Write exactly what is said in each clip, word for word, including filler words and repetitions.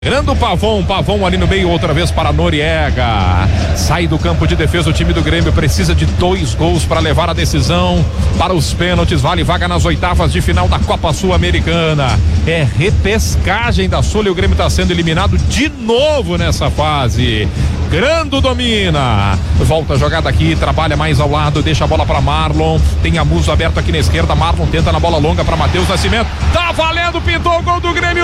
Grande Pavão, Pavão ali no meio, outra vez para Noriega. Sai do campo de defesa o time do Grêmio, precisa de dois gols para levar a decisão para os pênaltis, vale vaga nas oitavas de final da Copa Sul-Americana. É repescagem da Sul e o Grêmio está sendo eliminado de novo nessa fase. Grando domina, volta a jogada aqui, trabalha mais ao lado, deixa a bola para Marlon, tem a Muso aberto aqui na esquerda, Marlon tenta na bola longa para Matheus Nascimento, tá valendo, pintou o gol do Grêmio,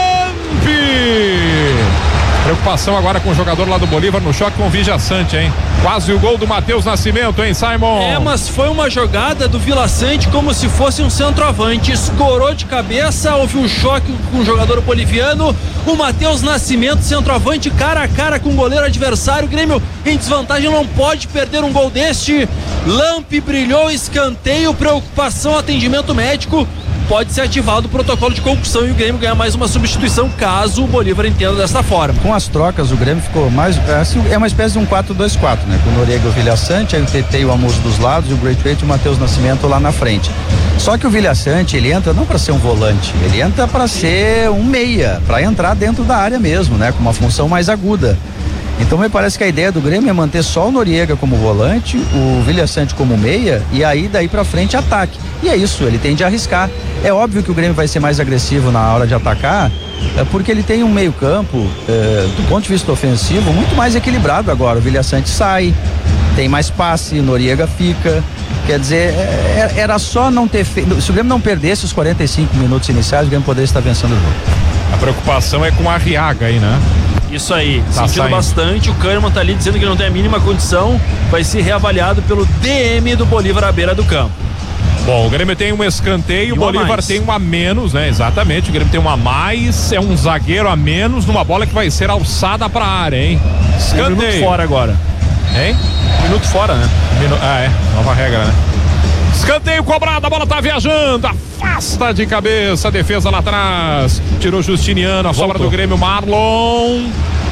Lampe! Preocupação agora com o jogador lá do Bolívar no choque com o Vija Sante, hein? Quase o gol do Matheus Nascimento, hein, Simon? É, mas foi uma jogada do Vila Sante como se fosse um centroavante, escorou de cabeça, houve um choque com o jogador boliviano, o Matheus Nascimento, centroavante, cara a cara com o goleiro adversário, o Grêmio em desvantagem, não pode perder um gol deste. Lampe brilhou, escanteio, preocupação, atendimento médico. Pode ser ativado o protocolo de concussão e o Grêmio ganhar mais uma substituição caso o Bolívar entenda desta forma. Com as trocas o Grêmio ficou mais, assim, é uma espécie de um quatro dois quatro, né? Com o Noriega e o Vila Sante, aí o T T e o Amuso dos lados e o Great Way e o Matheus Nascimento lá na frente. Só que o Vila Sante, ele entra não para ser um volante, ele entra para ser um meia, para entrar dentro da área mesmo, né? Com uma função mais aguda. Então me parece que a ideia do Grêmio é manter só o Noriega como volante, o Vila Sante como meia e aí daí pra frente ataque. E é isso, ele tem de arriscar. É óbvio que o Grêmio vai ser mais agressivo na hora de atacar, é porque ele tem um meio campo, é, do ponto de vista ofensivo, muito mais equilibrado agora. O Vila Sante sai, tem mais passe, o Noriega fica. Quer dizer, é, era só não ter feito. Se o Grêmio não perdesse os quarenta e cinco minutos iniciais, o Grêmio poderia estar vencendo o jogo. A preocupação é com a Arriaga aí, né? Isso aí, tá sentindo saindo bastante, o Kahneman tá ali dizendo que não tem a mínima condição, vai ser reavaliado pelo D M do Bolívar à beira do campo. Bom, o Grêmio tem um escanteio, o Bolívar tem um a menos, né? Exatamente, o Grêmio tem um a mais, é um zagueiro a menos numa bola que vai ser alçada pra área, hein? Escanteio. Um minuto fora agora. Hein? Um minuto fora, né? Minu... Ah, é, nova regra, né? Escanteio cobrado, a bola tá viajando, afasta de cabeça, a defesa lá atrás, tirou Justiniano, a sobra do Grêmio, Marlon.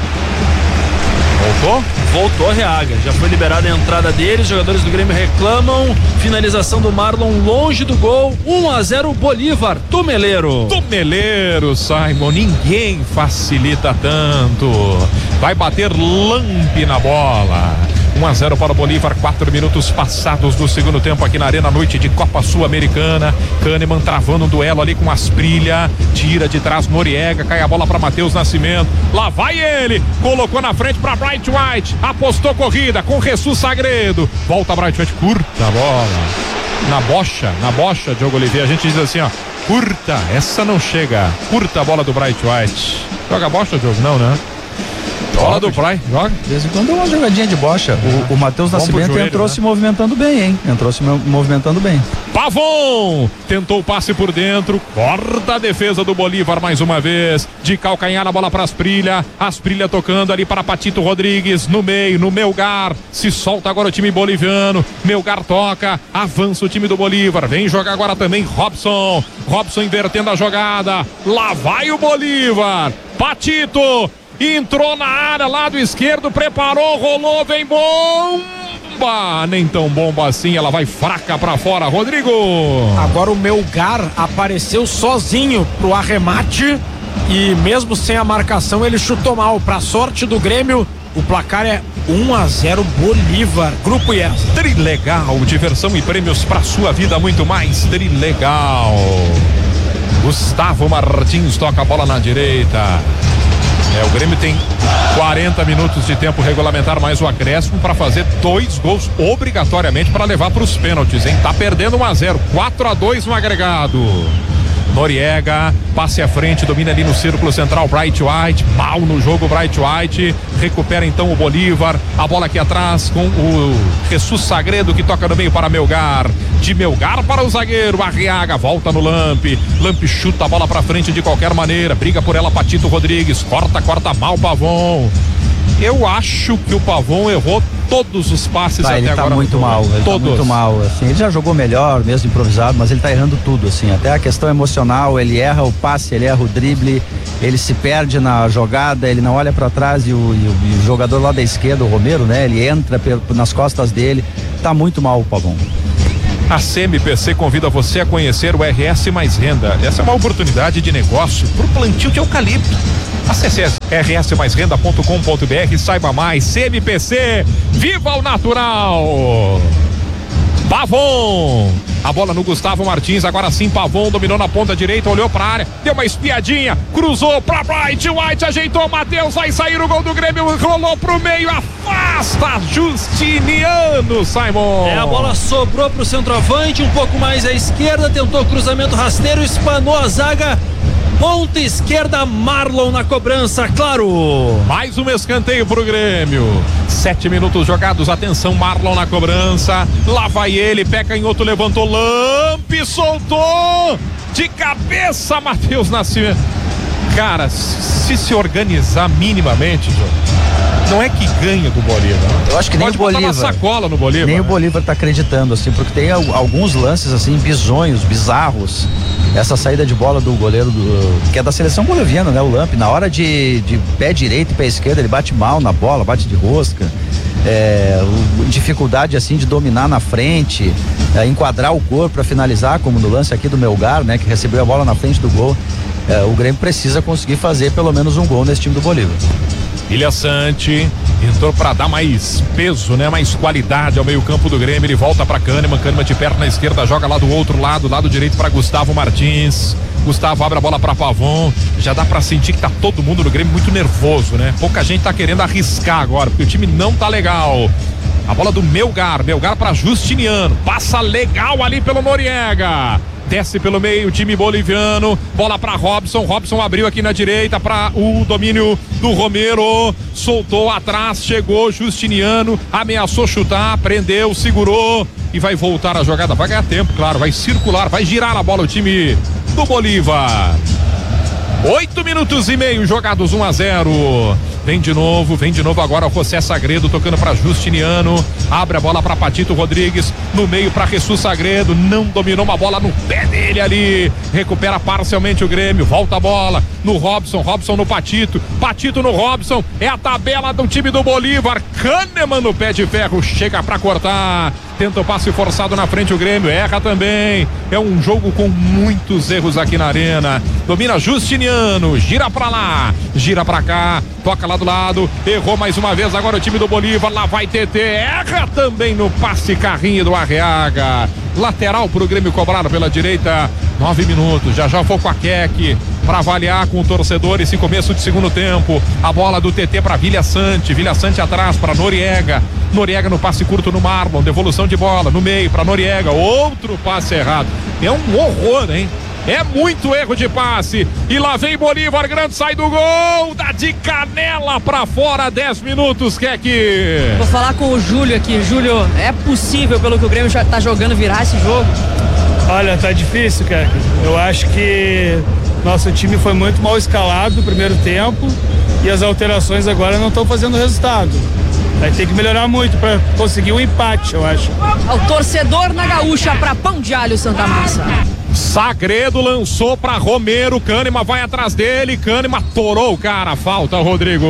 Voltou? Voltou a Reaga, já foi liberada a entrada deles, os jogadores do Grêmio reclamam, finalização do Marlon longe do gol, um a zero Bolívar, Tumeleiro. Tumeleiro, Simon, ninguém facilita tanto, vai bater Lampe na bola. um a zero para o Bolívar, quatro minutos passados do segundo tempo aqui na Arena, noite de Copa Sul-Americana. Kahneman travando um duelo ali com Asprilha, tira de trás Noriega, cai a bola para Matheus Nascimento, lá vai ele, colocou na frente para Bright White, apostou corrida com Jesus Sagredo, volta Bright White, curta a bola, na bocha, na bocha, Diogo Oliveira, a gente diz assim, ó, curta, essa não chega, curta a bola do Bright White. Joga a bocha, Diogo? Não, né? Bola do Bright, joga. De vez em quando é uma jogadinha de bocha. O, o Matheus Nascimento joelho, entrou, né? Se movimentando bem, hein? Entrou se movimentando bem. Pavão tentou o passe por dentro, corta a defesa do Bolívar mais uma vez, de calcanhar a bola para Asprilha, Asprilha tocando ali para Patito Rodrigues, no meio, no Melgar, se solta agora o time boliviano, Melgar toca, avança o time do Bolívar, vem jogar agora também Robson, Robson invertendo a jogada, lá vai o Bolívar, Patito entrou na área, lado esquerdo, preparou, rolou, vem bomba, nem tão bomba assim, ela vai fraca pra fora, Rodrigo. Agora o Melgar apareceu sozinho pro arremate e mesmo sem a marcação ele chutou mal, pra sorte do Grêmio, o placar é um a zero Bolívar, Grupo I E S. Trilegal, diversão e prêmios pra sua vida, muito mais, Trilegal. Gustavo Martins toca a bola na direita. É, o Grêmio tem quarenta minutos de tempo regulamentar mais o acréscimo para fazer dois gols obrigatoriamente para levar para os pênaltis, hein? Tá perdendo um a zero, quatro a dois no agregado. Noriega, passe à frente, domina ali no círculo central, Bright White, mal no jogo Bright White, recupera então o Bolívar, a bola aqui atrás com o Jesus Sagredo que toca no meio para Melgar, de Melgar para o zagueiro, Arriaga, volta no Lampe, Lampe chuta a bola para frente de qualquer maneira, briga por ela Patito Rodrigues, corta, corta mal o Pavão. Eu acho que o Pavão errou todos os passes tá, até ele agora. Tá muito mal, ele todos. tá muito mal, assim, ele já jogou melhor, mesmo improvisado, mas ele tá errando tudo, assim, até a questão emocional, ele erra o passe, ele erra o drible, ele se perde na jogada, ele não olha para trás e o, e, o, e o jogador lá da esquerda, o Romero, né, ele entra pe- nas costas dele, tá muito mal o Pavão. A C M P C convida você a conhecer o R S Mais Renda. Essa é uma oportunidade de negócio para o plantio de eucalipto. Acesse r s mais renda ponto com ponto b r, saiba mais. C M P C, viva o natural! Pavon, a bola no Gustavo Martins, agora sim Pavon dominou na ponta direita, olhou pra área, deu uma espiadinha, cruzou pra Bright White, ajeitou Matheus, vai sair o gol do Grêmio, rolou pro meio, afasta Justiniano, Simon. É, a bola sobrou pro centroavante, um pouco mais à esquerda, tentou cruzamento rasteiro, espanou a zaga. Ponta esquerda, Marlon na cobrança, claro. Mais um escanteio pro Grêmio. Sete minutos jogados, atenção, Marlon na cobrança. Lá vai ele, pé canhoto, levantou, Lampe, soltou. De cabeça, Matheus Nascimento. Cara, se se organizar minimamente, João, não é que ganha do Bolívar. Né? Eu acho que nem Pode o Bolívar. botar uma sacola no Bolívar. Nem né? o Bolívar tá acreditando, assim, porque tem alguns lances, assim, bizonhos, bizarros. Essa saída de bola do goleiro, do, que é da seleção boliviana, né? O Lampe, na hora de, de pé direito e pé esquerdo, ele bate mal na bola, bate de rosca. É, o, dificuldade, assim, de dominar na frente, é, enquadrar o corpo para finalizar, como no lance aqui do Melgar, né? Que recebeu a bola na frente do gol. É, o Grêmio precisa conseguir fazer pelo menos um gol nesse time do Bolívar. Ilha Sante entrou para dar mais peso, né? Mais qualidade ao meio-campo do Grêmio. Ele volta para Kahneman, Kahneman de perna esquerda, joga lá do outro lado, lado direito para Gustavo Martins. Gustavo abre a bola para Pavon. Já dá para sentir que tá todo mundo no Grêmio muito nervoso, né? Pouca gente tá querendo arriscar agora, porque o time não tá legal. A bola do Melgar, Melgar para Justiniano. Passa legal ali pelo Noriega. Desce pelo meio o time boliviano, bola para Robson, Robson abriu aqui na direita para o domínio do Romero, soltou atrás, chegou Justiniano, ameaçou chutar, prendeu, segurou e vai voltar a jogada, vai ganhar tempo, claro, vai circular, vai girar a bola o time do Bolívar. Oito minutos e meio jogados, um a zero. Vem de novo, vem de novo agora o José Sagredo tocando para Justiniano. Abre a bola para Patito Rodrigues. No meio para Jesus Sagredo. Não dominou uma bola no pé dele ali. Recupera parcialmente o Grêmio. Volta a bola no Robson. Robson no Patito. Patito no Robson. É a tabela do time do Bolívar. Kahneman no pé de ferro. Chega para cortar. Tenta o passe forçado na frente o Grêmio. Erra também. É um jogo com muitos erros aqui na arena. Domina Justiniano. Gira para lá. Gira para cá. Toca lá do lado. Errou mais uma vez agora o time do Bolívar. Lá vai T T. Erra também no passe carrinho do Arreaga. Lateral pro Grêmio cobrado pela direita. Nove minutos. Já já foi com a Keck para avaliar com o torcedor esse começo de segundo tempo. A bola do T T para Vilha Sante. Vilha Sante atrás para Noriega. Noriega no passe curto no Marlon. Devolução de bola no meio para Noriega. Outro passe errado. É um horror, hein? É muito erro de passe. E lá vem Bolívar, grande, sai do gol. Dá de canela pra fora, dez minutos, Keck. Vou falar com o Júlio aqui. Júlio, é possível, pelo que o Grêmio já tá jogando, virar esse jogo? Olha, tá difícil, Keck. Eu acho que nosso time foi muito mal escalado no primeiro tempo e as alterações agora não estão fazendo resultado. Vai ter que melhorar muito para conseguir um empate, eu acho. O torcedor na Gaúcha para Pão de Alho Santa Massa. Sagredo lançou para Romero, Kahneman vai atrás dele, Kahneman torou o cara, falta, Rodrigo.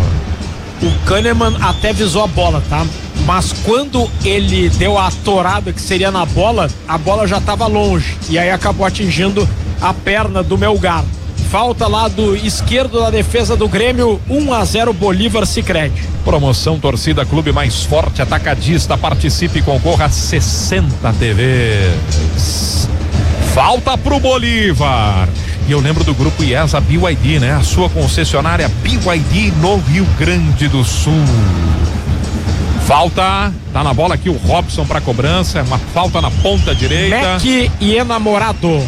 O Kahneman até visou a bola, tá? Mas quando ele deu a torada que seria na bola, a bola já estava longe e aí acabou atingindo a perna do Melgar. Falta lá do esquerdo da defesa do Grêmio, um a zero Bolívar Sicredi. Promoção Torcida Clube mais forte, atacadista, participe e concorra a sessenta T Vs. Falta pro Bolívar. E eu lembro do grupo IESA B Y D, né? A sua concessionária B Y D no Rio Grande do Sul. Falta, tá na bola aqui o Robson pra cobrança, uma falta na ponta direita. Mac e enamorado. O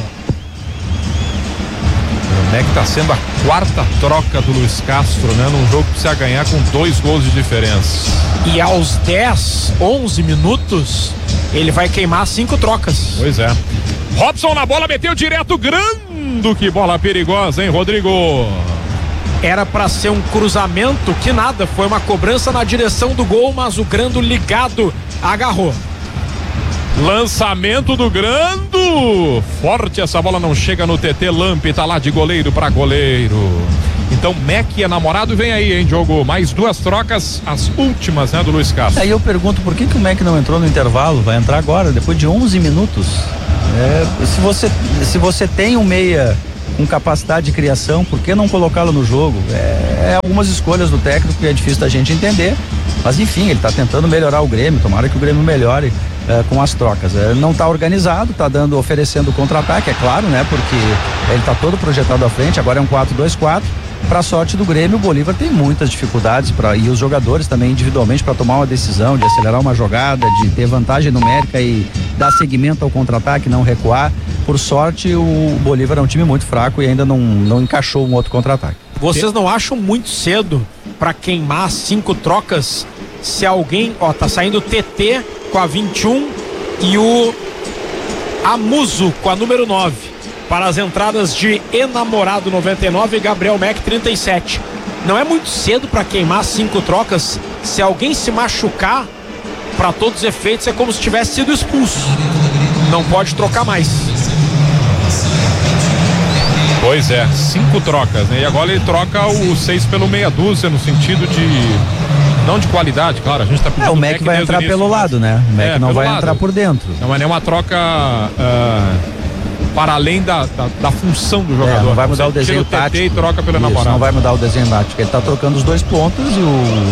Mac tá sendo a quarta troca do Luiz Castro, né? Num jogo que precisa ganhar com dois gols de diferença. E aos dez, onze minutos, ele vai queimar cinco trocas. Pois é. Robson na bola, meteu direto, Grando, que bola perigosa, hein, Rodrigo? Era pra ser um cruzamento, que nada, foi uma cobrança na direção do gol, mas o Grando ligado agarrou. Lançamento do Grando, forte, essa bola não chega no T T, Lampe tá lá de goleiro pra goleiro. Então Mac é namorado, vem aí, hein, Diogo, mais duas trocas, as últimas, né, do Luiz Castro. Aí eu pergunto, por que que o Mac não entrou no intervalo? Vai entrar agora, depois de onze minutos. É, se você se você tem um meia com capacidade de criação, por que não colocá-lo no jogo? É, é algumas escolhas do técnico que é difícil da gente entender, mas enfim, ele está tentando melhorar o Grêmio, tomara que o Grêmio melhore é, com as trocas. É, não está organizado, está dando, oferecendo contra-ataque, é claro, né? Porque ele está todo projetado à frente, agora é um quatro dois quatro. Para sorte do Grêmio, o Bolívar tem muitas dificuldades pra, e os jogadores também individualmente para tomar uma decisão, de acelerar uma jogada, de ter vantagem numérica e dar seguimento ao contra-ataque, não recuar. Por sorte, o Bolívar é um time muito fraco e ainda não, não encaixou um outro contra-ataque. Vocês não acham muito cedo para queimar cinco trocas? Se alguém, ó, tá saindo o T T com a vinte e um e o Amuso com a número nove. Para as entradas de Enamorado noventa e nove e Gabriel Mac trinta e sete. Não é muito cedo para queimar cinco trocas? Se alguém se machucar, para todos os efeitos é como se tivesse sido expulso. Não pode trocar mais. Pois é, cinco trocas, né? E agora ele troca o seis pelo meia dúzia, no sentido de... não de qualidade, claro, a gente tá pedindo... É, o Mac vai entrar pelo lado, né? O Mac é, não vai lado. entrar por dentro. Não é nenhuma troca... Uh... para além da, da, da função do jogador. É, não vai mudar o desenho tira o tático. T T e troca pelo Isso, namorado. não vai mudar o desenho tático. Ele está trocando os dois pontos e o,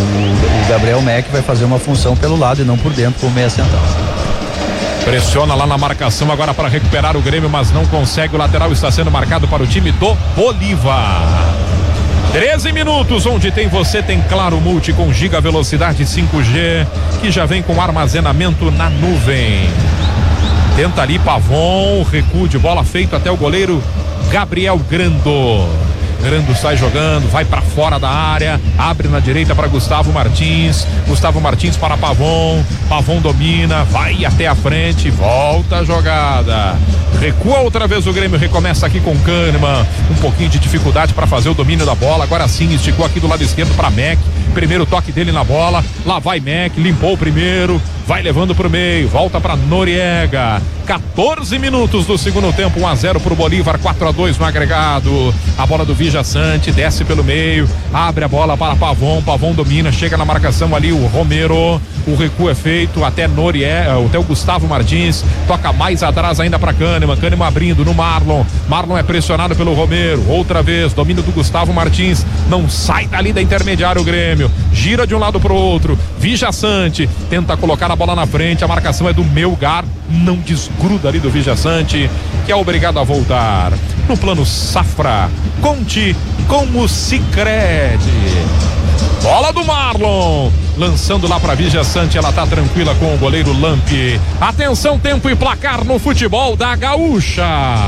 o Gabriel Mac vai fazer uma função pelo lado e não por dentro como meia central. Pressiona lá na marcação agora para recuperar o Grêmio, mas não consegue. O lateral está sendo marcado para o time do Bolívar. treze minutos, onde tem você, tem Claro Multi com giga velocidade cinco G, que já vem com armazenamento na nuvem. Tenta ali Pavon, recuo de bola feito até o goleiro Gabriel Grando. Grando sai jogando, vai para fora da área, abre na direita para Gustavo Martins. Gustavo Martins para Pavon. Pavon domina, vai até a frente, volta a jogada. Recua outra vez o Grêmio, recomeça aqui com Kahneman. Um pouquinho de dificuldade para fazer o domínio da bola. Agora sim, esticou aqui do lado esquerdo para Mac. Primeiro toque dele na bola. Lá vai Mac, limpou o primeiro. Vai levando pro meio, volta para Noriega. quatorze minutos do segundo tempo, um a zero pro Bolívar, quatro a dois no agregado. A bola do Vija Sante desce pelo meio, abre a bola para Pavon. Pavon domina, chega na marcação ali o Romero. O recuo é feito até Noriega, até o Gustavo Martins. Toca mais atrás ainda para Kahneman. Kahneman abrindo no Marlon. Marlon é pressionado pelo Romero. Outra vez, domínio do Gustavo Martins. Não sai dali da intermediária o Grêmio. Gira de um lado pro outro. Vija Sante tenta colocar a bola na frente. A marcação é do Melgar. Não desgruda ali do Vija Sante, que é obrigado a voltar. No plano Safra, conte com o Sicredi. Bola do Marlon, lançando lá para Vija Sante, ela tá tranquila com o goleiro Lampi. Atenção, tempo e placar no futebol da Gaúcha.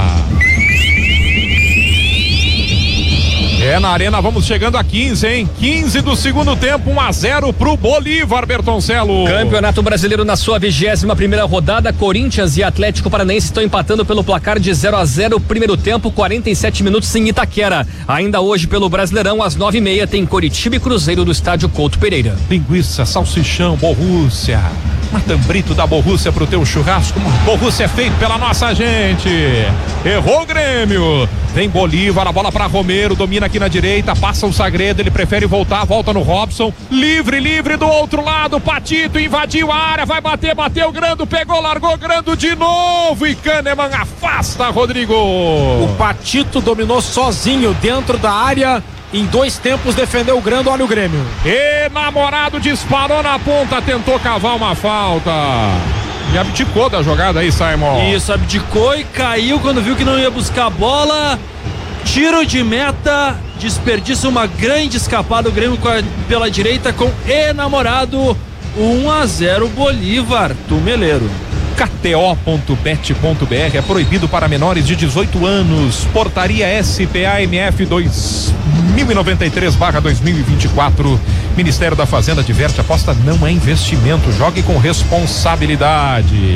É na arena, vamos chegando a quinze, hein? quinze do segundo tempo, um a zero pro Bolívar, Bertoncello. Campeonato Brasileiro na sua vigésima primeira rodada, Corinthians e Atlético Paranaense estão empatando pelo placar de zero a zero, primeiro tempo, quarenta e sete minutos em Itaquera. Ainda hoje pelo Brasileirão, às nove e meia, tem Coritiba e Cruzeiro do estádio Couto Pereira. Linguiça, salsichão, Borrússia. Matambrito da Borrússia pro teu churrasco. Borrússia é feito pela nossa gente. Errou o Grêmio. Vem Bolívar, a bola para Romero, domina aqui na direita, passa o Sagredo, ele prefere voltar, volta no Robson, livre, livre do outro lado, Patito invadiu a área, vai bater, bateu Grando, pegou, largou Grando de novo e Kahneman afasta, Rodrigo. O Patito dominou sozinho dentro da área, em dois tempos defendeu o Grando, olha o Grêmio. Enamorado disparou na ponta, tentou cavar uma falta. E abdicou da jogada aí, Simon. Isso, abdicou e caiu quando viu que não ia buscar a bola. Tiro de meta, desperdiça uma grande escapada o Grêmio a, pela direita com Enamorado. um a zero Bolívar, Tumeleiro. K T O ponto bet ponto B R é proibido para menores de dezoito anos. Portaria S P A M F dois mil e noventa e três barra dois mil e vinte e quatro. Ministério da Fazenda adverte: aposta não é investimento, jogue com responsabilidade.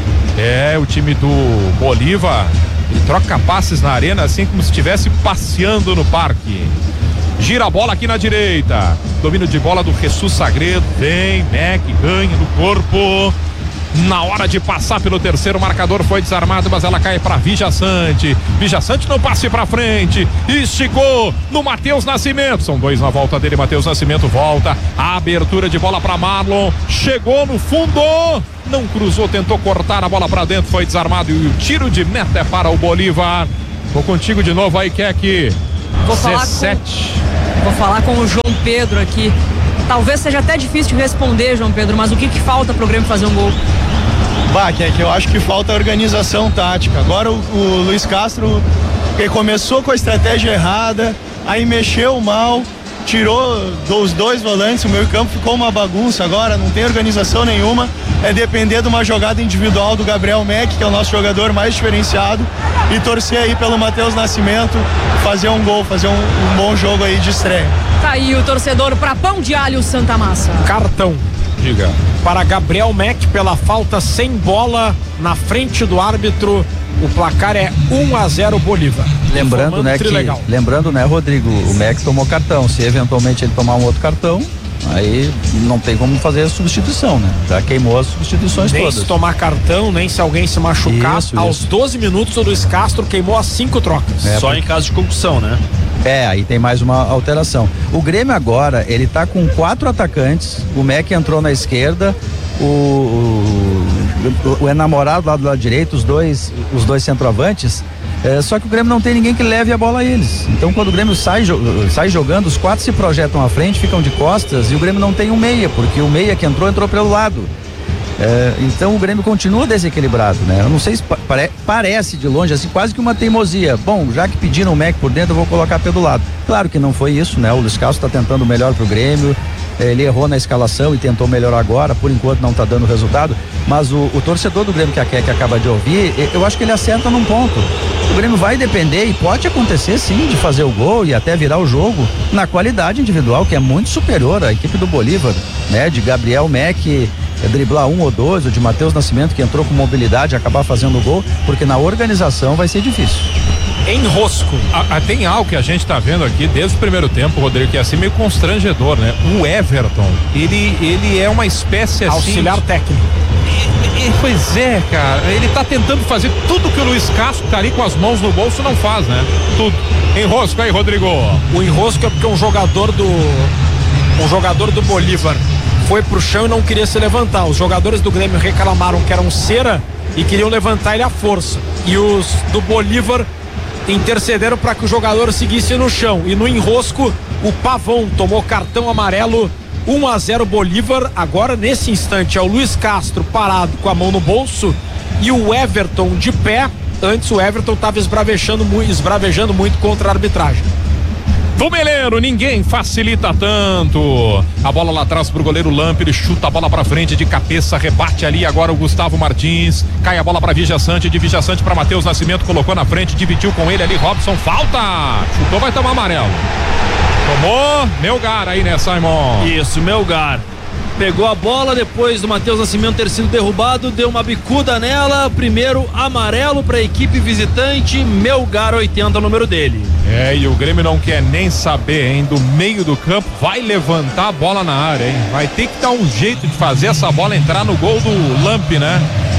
É, o time do Bolívar, ele troca passes na arena assim como se estivesse passeando no parque. Gira a bola aqui na direita, domínio de bola do Jesus Sagredo, vem, Mac, ganha no corpo. Na hora de passar pelo terceiro, o marcador foi desarmado, mas ela cai para Vija Sante. Vija Sante não passe para frente, esticou no Matheus Nascimento. São dois na volta dele, Matheus Nascimento volta. A abertura de bola para Marlon, chegou no fundo, não cruzou, tentou cortar a bola para dentro, foi desarmado e o tiro de meta é para o Bolívar. Vou contigo de novo aí, Keck. Vou falar dezessete. com, vou falar com o João Pedro aqui. Talvez seja até difícil de responder, João Pedro, mas o que que falta pro Grêmio fazer um gol? Bah, que é que eu acho que falta organização tática. Agora o, o Luiz Castro, que começou com a estratégia errada, aí mexeu mal, tirou dos dois volantes, o meio campo ficou uma bagunça agora, não tem organização nenhuma. É depender de uma jogada individual do Gabriel Mack, que é o nosso jogador mais diferenciado, e torcer aí pelo Matheus Nascimento fazer um gol, fazer um, um bom jogo aí de estreia. Tá aí o torcedor pra Pão de Alho Santa Massa. Cartão. Diga. Para Gabriel Mack pela falta sem bola na frente do árbitro. O placar é um a zero Bolívar. Lembrando, né, que, lembrando, né, Rodrigo, o Mack tomou cartão. Se eventualmente ele tomar um outro cartão, aí não tem como fazer a substituição, né? Já queimou as substituições nem todas. Nem se tomar cartão, nem se alguém se machucar. Isso, Aos isso. doze minutos o Luiz Castro queimou as cinco trocas. É, Só porque... em caso de concussão, né? É, aí tem mais uma alteração. O Grêmio agora, ele tá com quatro atacantes, o Mack entrou na esquerda, o, o, o enamorado lá do lado direito, os dois, os dois centroavantes, é, só que o Grêmio não tem ninguém que leve a bola a eles. Então quando o Grêmio sai, sai jogando, os quatro se projetam à frente, ficam de costas e o Grêmio não tem um meia, porque o meia que entrou, entrou pelo lado. É, então o Grêmio continua desequilibrado, né? Eu não sei se pare, parece de longe assim, quase que uma teimosia. Bom, já que pediram o Mack por dentro, eu vou colocar pelo lado. Claro que não foi isso, né? O Luiz Castro está tentando o melhor pro Grêmio, ele errou na escalação e tentou melhorar agora, por enquanto não está dando resultado, mas o, o torcedor do Grêmio que a que acaba de ouvir, eu acho que ele acerta num ponto. O Grêmio vai depender, e pode acontecer sim, de fazer o gol e até virar o jogo na qualidade individual, que é muito superior à equipe do Bolívar, né? De Gabriel Mack é driblar um ou dois, ou de Matheus Nascimento, que entrou com mobilidade e acabar fazendo o gol, porque na organização vai ser difícil. Enrosco. A, a, tem algo que a gente tá vendo aqui desde o primeiro tempo, Rodrigo, que é assim meio constrangedor, né? O Everton, ele, ele é uma espécie assim... Auxiliar técnico. E, e, pois é, cara, ele tá tentando fazer tudo que o Luiz Castro tá ali com as mãos no bolso não faz, né? Tudo. Enrosco aí, Rodrigo. O enrosco é porque um jogador do... um jogador do Bolívar foi pro chão e não queria se levantar. Os jogadores do Grêmio reclamaram que eram cera e queriam levantar ele à força. E os do Bolívar intercederam para que o jogador seguisse no chão. E no enrosco, o Pavão tomou cartão amarelo. um a zero Bolívar. Agora, nesse instante, é o Luiz Castro parado com a mão no bolso e o Everton de pé. Antes o Everton estava esbravejando, esbravejando muito contra a arbitragem. Do Meleiro, ninguém facilita tanto. A bola lá atrás pro goleiro Lamp, ele chuta a bola pra frente de cabeça, rebate ali agora o Gustavo Martins, cai a bola pra Vijaçante, de Vijaçante pra Matheus Nascimento, colocou na frente, dividiu com ele ali, Robson, falta, chutou, vai tomar amarelo. Tomou, Melgar aí, né, Simon? Isso, Melgar. Pegou a bola depois do Matheus Nascimento ter sido derrubado, deu uma bicuda nela, primeiro amarelo para a equipe visitante, Melgar oitenta, número dele. É, e o Grêmio não quer nem saber, hein, do meio do campo, vai levantar a bola na área, hein, vai ter que dar um jeito de fazer essa bola entrar no gol do Lamp, né?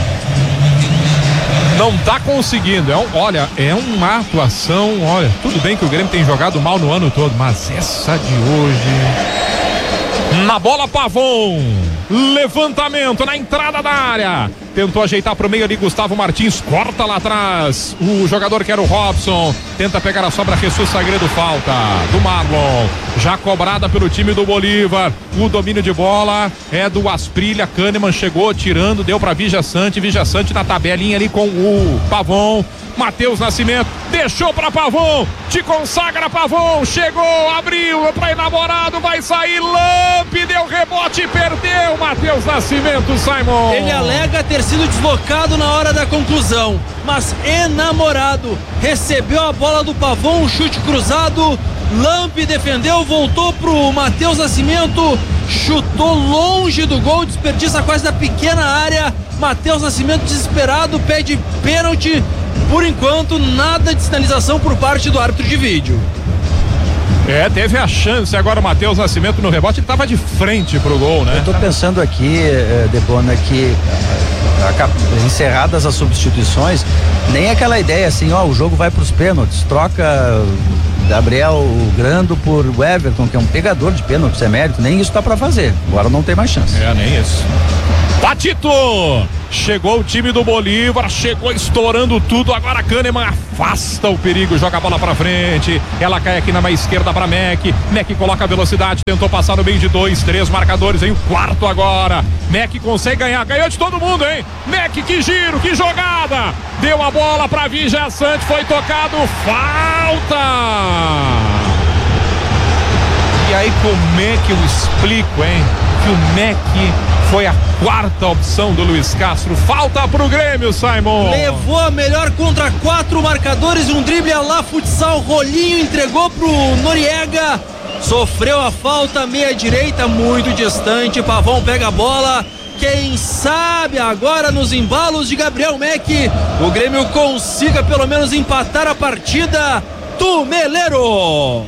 Não tá conseguindo, é um, olha, é uma atuação, olha, tudo bem que o Grêmio tem jogado mal no ano todo, mas essa de hoje... Na bola, Pavão, levantamento na entrada da área, tentou ajeitar pro meio ali, Gustavo Martins, corta lá atrás, o jogador que era o Robson, tenta pegar a sobra, Jesus Sagredo, falta do Marlon, já cobrada pelo time do Bolívar, o domínio de bola é do Asprilha, Kahneman chegou, tirando, deu pra Vijaçante, Vijaçante na tabelinha ali com o Pavão, Matheus Nascimento, deixou pra Pavão, te consagra Pavão, chegou, abriu pra enamorado, vai sair, Lamp, deu rebote e perdeu, Matheus Nascimento, Simon. Ele alega ter sido deslocado na hora da conclusão, mas enamorado, recebeu a bola do Pavão, um chute cruzado, Lamp defendeu, voltou pro Matheus Nascimento, chutou longe do gol, desperdiça quase da pequena área, Matheus Nascimento desesperado, pede pênalti. Por enquanto, nada de sinalização por parte do árbitro de vídeo. É, teve a chance agora o Matheus Nascimento no rebote, ele tava de frente pro gol, né? Eu tô pensando aqui, eh, Debona, que a, a, encerradas as substituições, nem aquela ideia assim, ó, o jogo vai pros pênaltis, troca Gabriel Grando por Everton, que é um pegador de pênaltis, é mérito, nem isso tá pra fazer, agora não tem mais chance. É, nem isso. Patito! Chegou o time do Bolívar, chegou estourando tudo. Agora Kahneman afasta o perigo, joga a bola pra frente. Ela cai aqui na meia esquerda pra Mac. Mac coloca a velocidade, tentou passar no meio de dois, três marcadores. Em o quarto agora. Mac consegue ganhar, ganhou de todo mundo, hein? Mac, que giro, que jogada! Deu a bola pra Vigia Sante, foi tocado, falta! E aí como é que eu explico, hein? Que o Mac foi a quarta opção do Luiz Castro. Falta pro Grêmio, Simon. Levou a melhor contra quatro marcadores, um drible a lá futsal, Rolinho entregou pro Noriega, sofreu a falta, meia direita, muito distante. Pavão pega a bola. Quem sabe agora nos embalos de Gabriel Mac o Grêmio consiga pelo menos empatar a partida. Tumeleiro.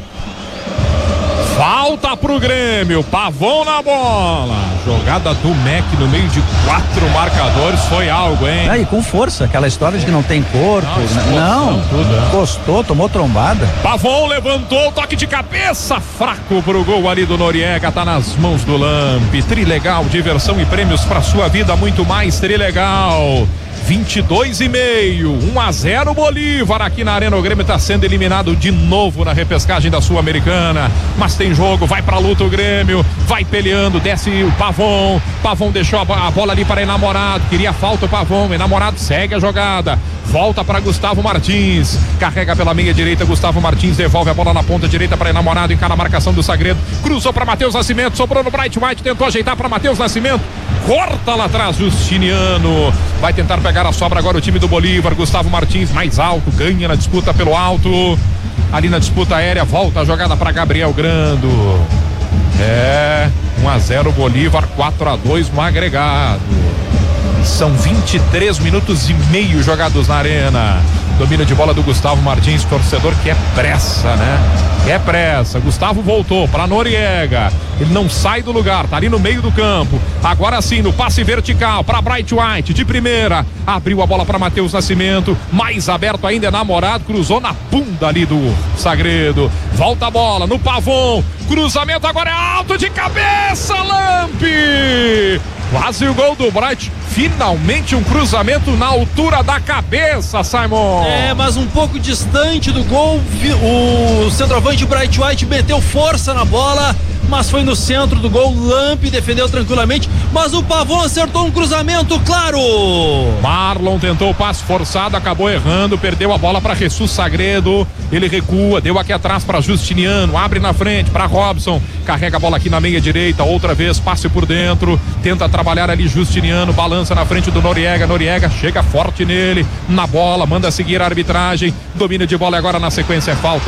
Falta pro Grêmio, Pavão na bola. Jogada do Mac no meio de quatro marcadores foi algo, hein? Aí, com força, aquela história de que não tem corpo. Não, não tudo, encostou, tomou trombada. Pavão levantou, toque de cabeça, fraco pro gol ali do Noriega, tá nas mãos do Lamp. Trilegal, diversão e prêmios pra sua vida, muito mais Trilegal. vinte e dois e meio, um a zero Bolívar aqui na Arena. O Grêmio está sendo eliminado de novo na repescagem da Sul-Americana, mas tem jogo, vai pra luta o Grêmio, vai peleando, desce o Pavão, Pavão deixou a, a bola ali para Enamorado, queria falta o Pavão, Enamorado segue a jogada, volta para Gustavo Martins, carrega pela meia direita, Gustavo Martins devolve a bola na ponta direita para Enamorado, encara a marcação do Sagredo, cruzou para Matheus Nascimento, sobrou no Bright White, tentou ajeitar para Matheus Nascimento, corta lá atrás Justiniano, vai tentar pegar a sobra agora o time do Bolívar. Gustavo Martins mais alto, ganha na disputa pelo alto, ali na disputa aérea, volta a jogada para Gabriel Grando. É, um a zero Bolívar, quatro a dois no agregado. São vinte e três minutos e meio jogados na arena. Domínio de bola do Gustavo Martins, torcedor que é pressa, né? É pressa. Gustavo voltou para Noriega. Ele não sai do lugar, tá ali no meio do campo. Agora sim, no passe vertical para Bright White, de primeira. Abriu a bola para Matheus Nascimento. Mais aberto ainda, Enamorado. Cruzou na bunda ali do Sagredo. Volta a bola no Pavão. Cruzamento agora é alto de cabeça, Lamp! Quase o gol do Bright. Finalmente um cruzamento na altura da cabeça, Simon. É, mas um pouco distante do gol. O centroavante Bright White meteu força na bola, mas foi no centro do gol. Lamp defendeu tranquilamente, mas o Pavão acertou um cruzamento, claro. Marlon tentou o passe forçado, acabou errando, perdeu a bola para Jesus Sagredo. Ele recua, deu aqui atrás para Justiniano, abre na frente para Robson, carrega a bola aqui na meia direita, outra vez passe por dentro, tenta trabalhar ali Justiniano, balança na frente do Noriega, Noriega chega forte nele, na bola, manda seguir a arbitragem, domínio de bola agora na sequência é falta.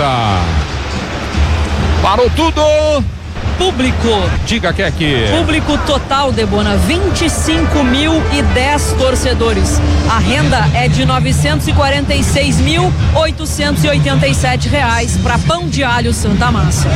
Parou tudo. Público. Diga que é que. Público total, Debona, vinte e cinco mil e dez torcedores. A renda é de novecentos e quarenta e seis mil oitocentos e oitenta e sete reais para Pão de Alho Santa Massa.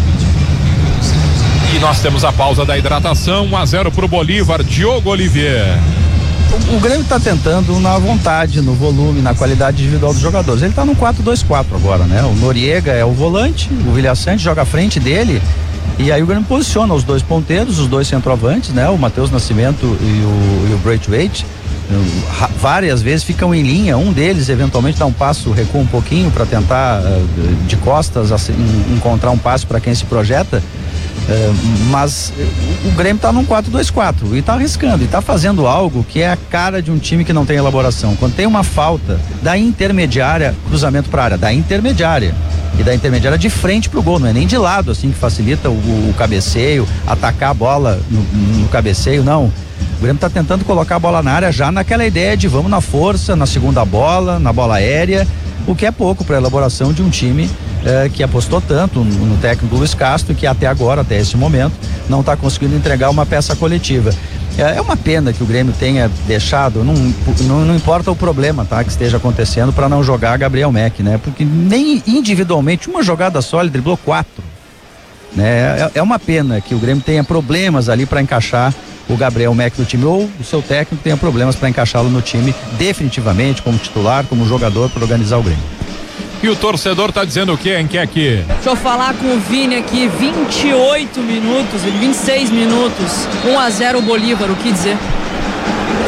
E nós temos a pausa da hidratação, um a zero pro Bolívar, Diogo Olivier. O, o Grêmio está tentando na vontade, no volume, na qualidade individual dos jogadores. Ele está no quatro dois quatro agora, né? O Noriega é o volante, o Vilia Sante joga à frente dele. E aí o Grêmio posiciona os dois ponteiros, os dois centroavantes, né? O Matheus Nascimento e o, e o Braithwaite, várias vezes ficam em linha, um deles eventualmente dá um passo, recua um pouquinho para tentar de costas assim, encontrar um passo para quem se projeta, mas o Grêmio está num quatro dois quatro e está arriscando, e está fazendo algo que é a cara de um time que não tem elaboração. Quando tem uma falta da intermediária, cruzamento para a área, da intermediária, e da intermediária de frente pro gol, não é nem de lado, assim, que facilita o, o cabeceio, atacar a bola no, no cabeceio, não. O Grêmio tá tentando colocar a bola na área já naquela ideia de vamos na força, na segunda bola, na bola aérea, o que é pouco para a elaboração de um time eh, que apostou tanto no, no técnico Luiz Castro, que até agora, até esse momento, não está conseguindo entregar uma peça coletiva. É uma pena que o Grêmio tenha deixado, não, não, não importa o problema, tá, que esteja acontecendo, para não jogar Gabriel Mac, né? Porque nem individualmente, uma jogada só, ele driblou quatro, né? É, é uma pena que o Grêmio tenha problemas ali para encaixar o Gabriel Mac no time, ou o seu técnico tenha problemas para encaixá-lo no time definitivamente, como titular, como jogador, para organizar o Grêmio. E o torcedor tá dizendo o quê, hein? Que é aqui? Deixa eu falar com o Vini aqui, vinte e oito minutos, vinte e seis minutos, um a zero Bolívar, o que dizer?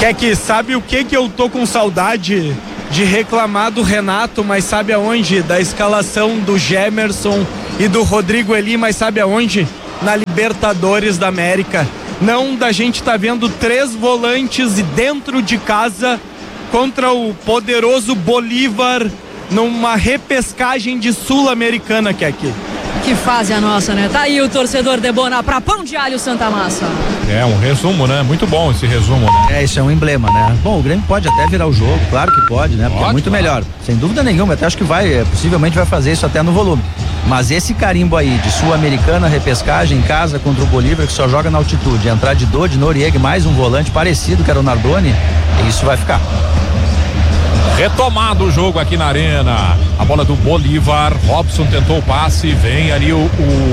Quer que sabe o que que eu tô com saudade de reclamar do Renato, mas sabe aonde? Da escalação do Gemerson e do Rodrigo Eli, mas sabe aonde? Na Libertadores da América. Não da gente tá vendo três volantes dentro de casa contra o poderoso Bolívar numa repescagem de Sul-Americana que é aqui. Que fase a nossa, né? Tá aí o torcedor Debona pra Pão de Alho Santa Massa. É um resumo, né? Muito bom esse resumo, né? É, isso é um emblema, né? Bom, o Grêmio pode até virar o jogo, claro que pode, né? Porque Pode, é muito claro. melhor, sem dúvida nenhuma. Até acho que vai, é, possivelmente vai fazer isso até no volume. Mas esse carimbo aí de Sul-Americana, repescagem em casa contra o Bolívar, que só joga na altitude, entrar de Dodi, Noriega, mais um volante parecido que era o Nardoni, isso vai ficar. Retomado o jogo aqui na arena. A bola do Bolívar. Robson tentou o passe. Vem ali o, o,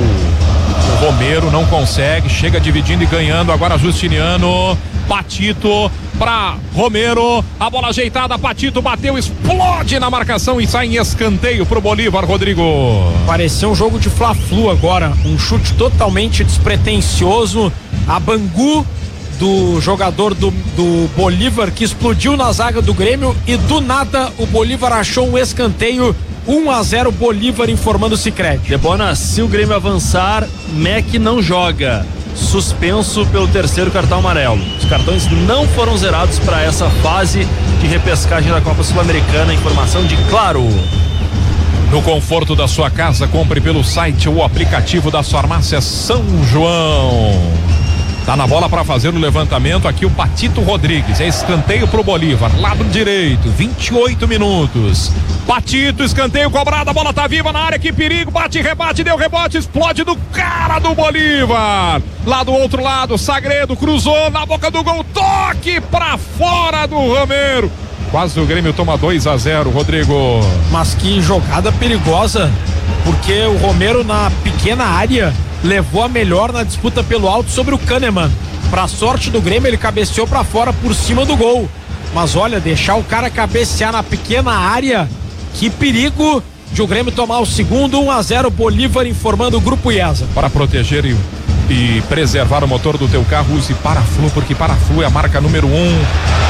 o Romero, não consegue. Chega dividindo e ganhando. Agora Justiniano. Patito pra Romero. A bola ajeitada. Patito bateu, explode na marcação e sai em escanteio pro Bolívar, Rodrigo. Pareceu um jogo de Fla-Flu agora. Um chute totalmente despretensioso. A Bangu do jogador do, do Bolívar que explodiu na zaga do Grêmio e do nada o Bolívar achou um escanteio. um a zero Bolívar, informando o Sicredi. Debona, se o Grêmio avançar, Mac não joga. Suspenso pelo terceiro cartão amarelo. Os cartões não foram zerados para essa fase de repescagem da Copa Sul-Americana. Informação de Claro. No conforto da sua casa, compre pelo site ou aplicativo das farmácias São João. Tá na bola para fazer o levantamento aqui o Patito Rodrigues. É escanteio pro Bolívar, lado direito, vinte e oito minutos. Patito, escanteio cobrado, a bola tá viva na área, que perigo, bate, rebate, deu rebote, explode do cara do Bolívar. Lá do outro lado, Sagredo cruzou na boca do gol, toque pra fora do Romero. Quase o Grêmio toma dois a zero, Rodrigo. Mas que jogada perigosa, porque o Romero na pequena área levou a melhor na disputa pelo alto sobre o Kahneman. Pra sorte do Grêmio, ele cabeceou pra fora por cima do gol. Mas olha, deixar o cara cabecear na pequena área, que perigo de o Grêmio tomar o segundo. um a zero Bolívar, informando o Grupo IESA. Para proteger e, e preservar o motor do teu carro, use Paraflu, porque Paraflu é a marca número um.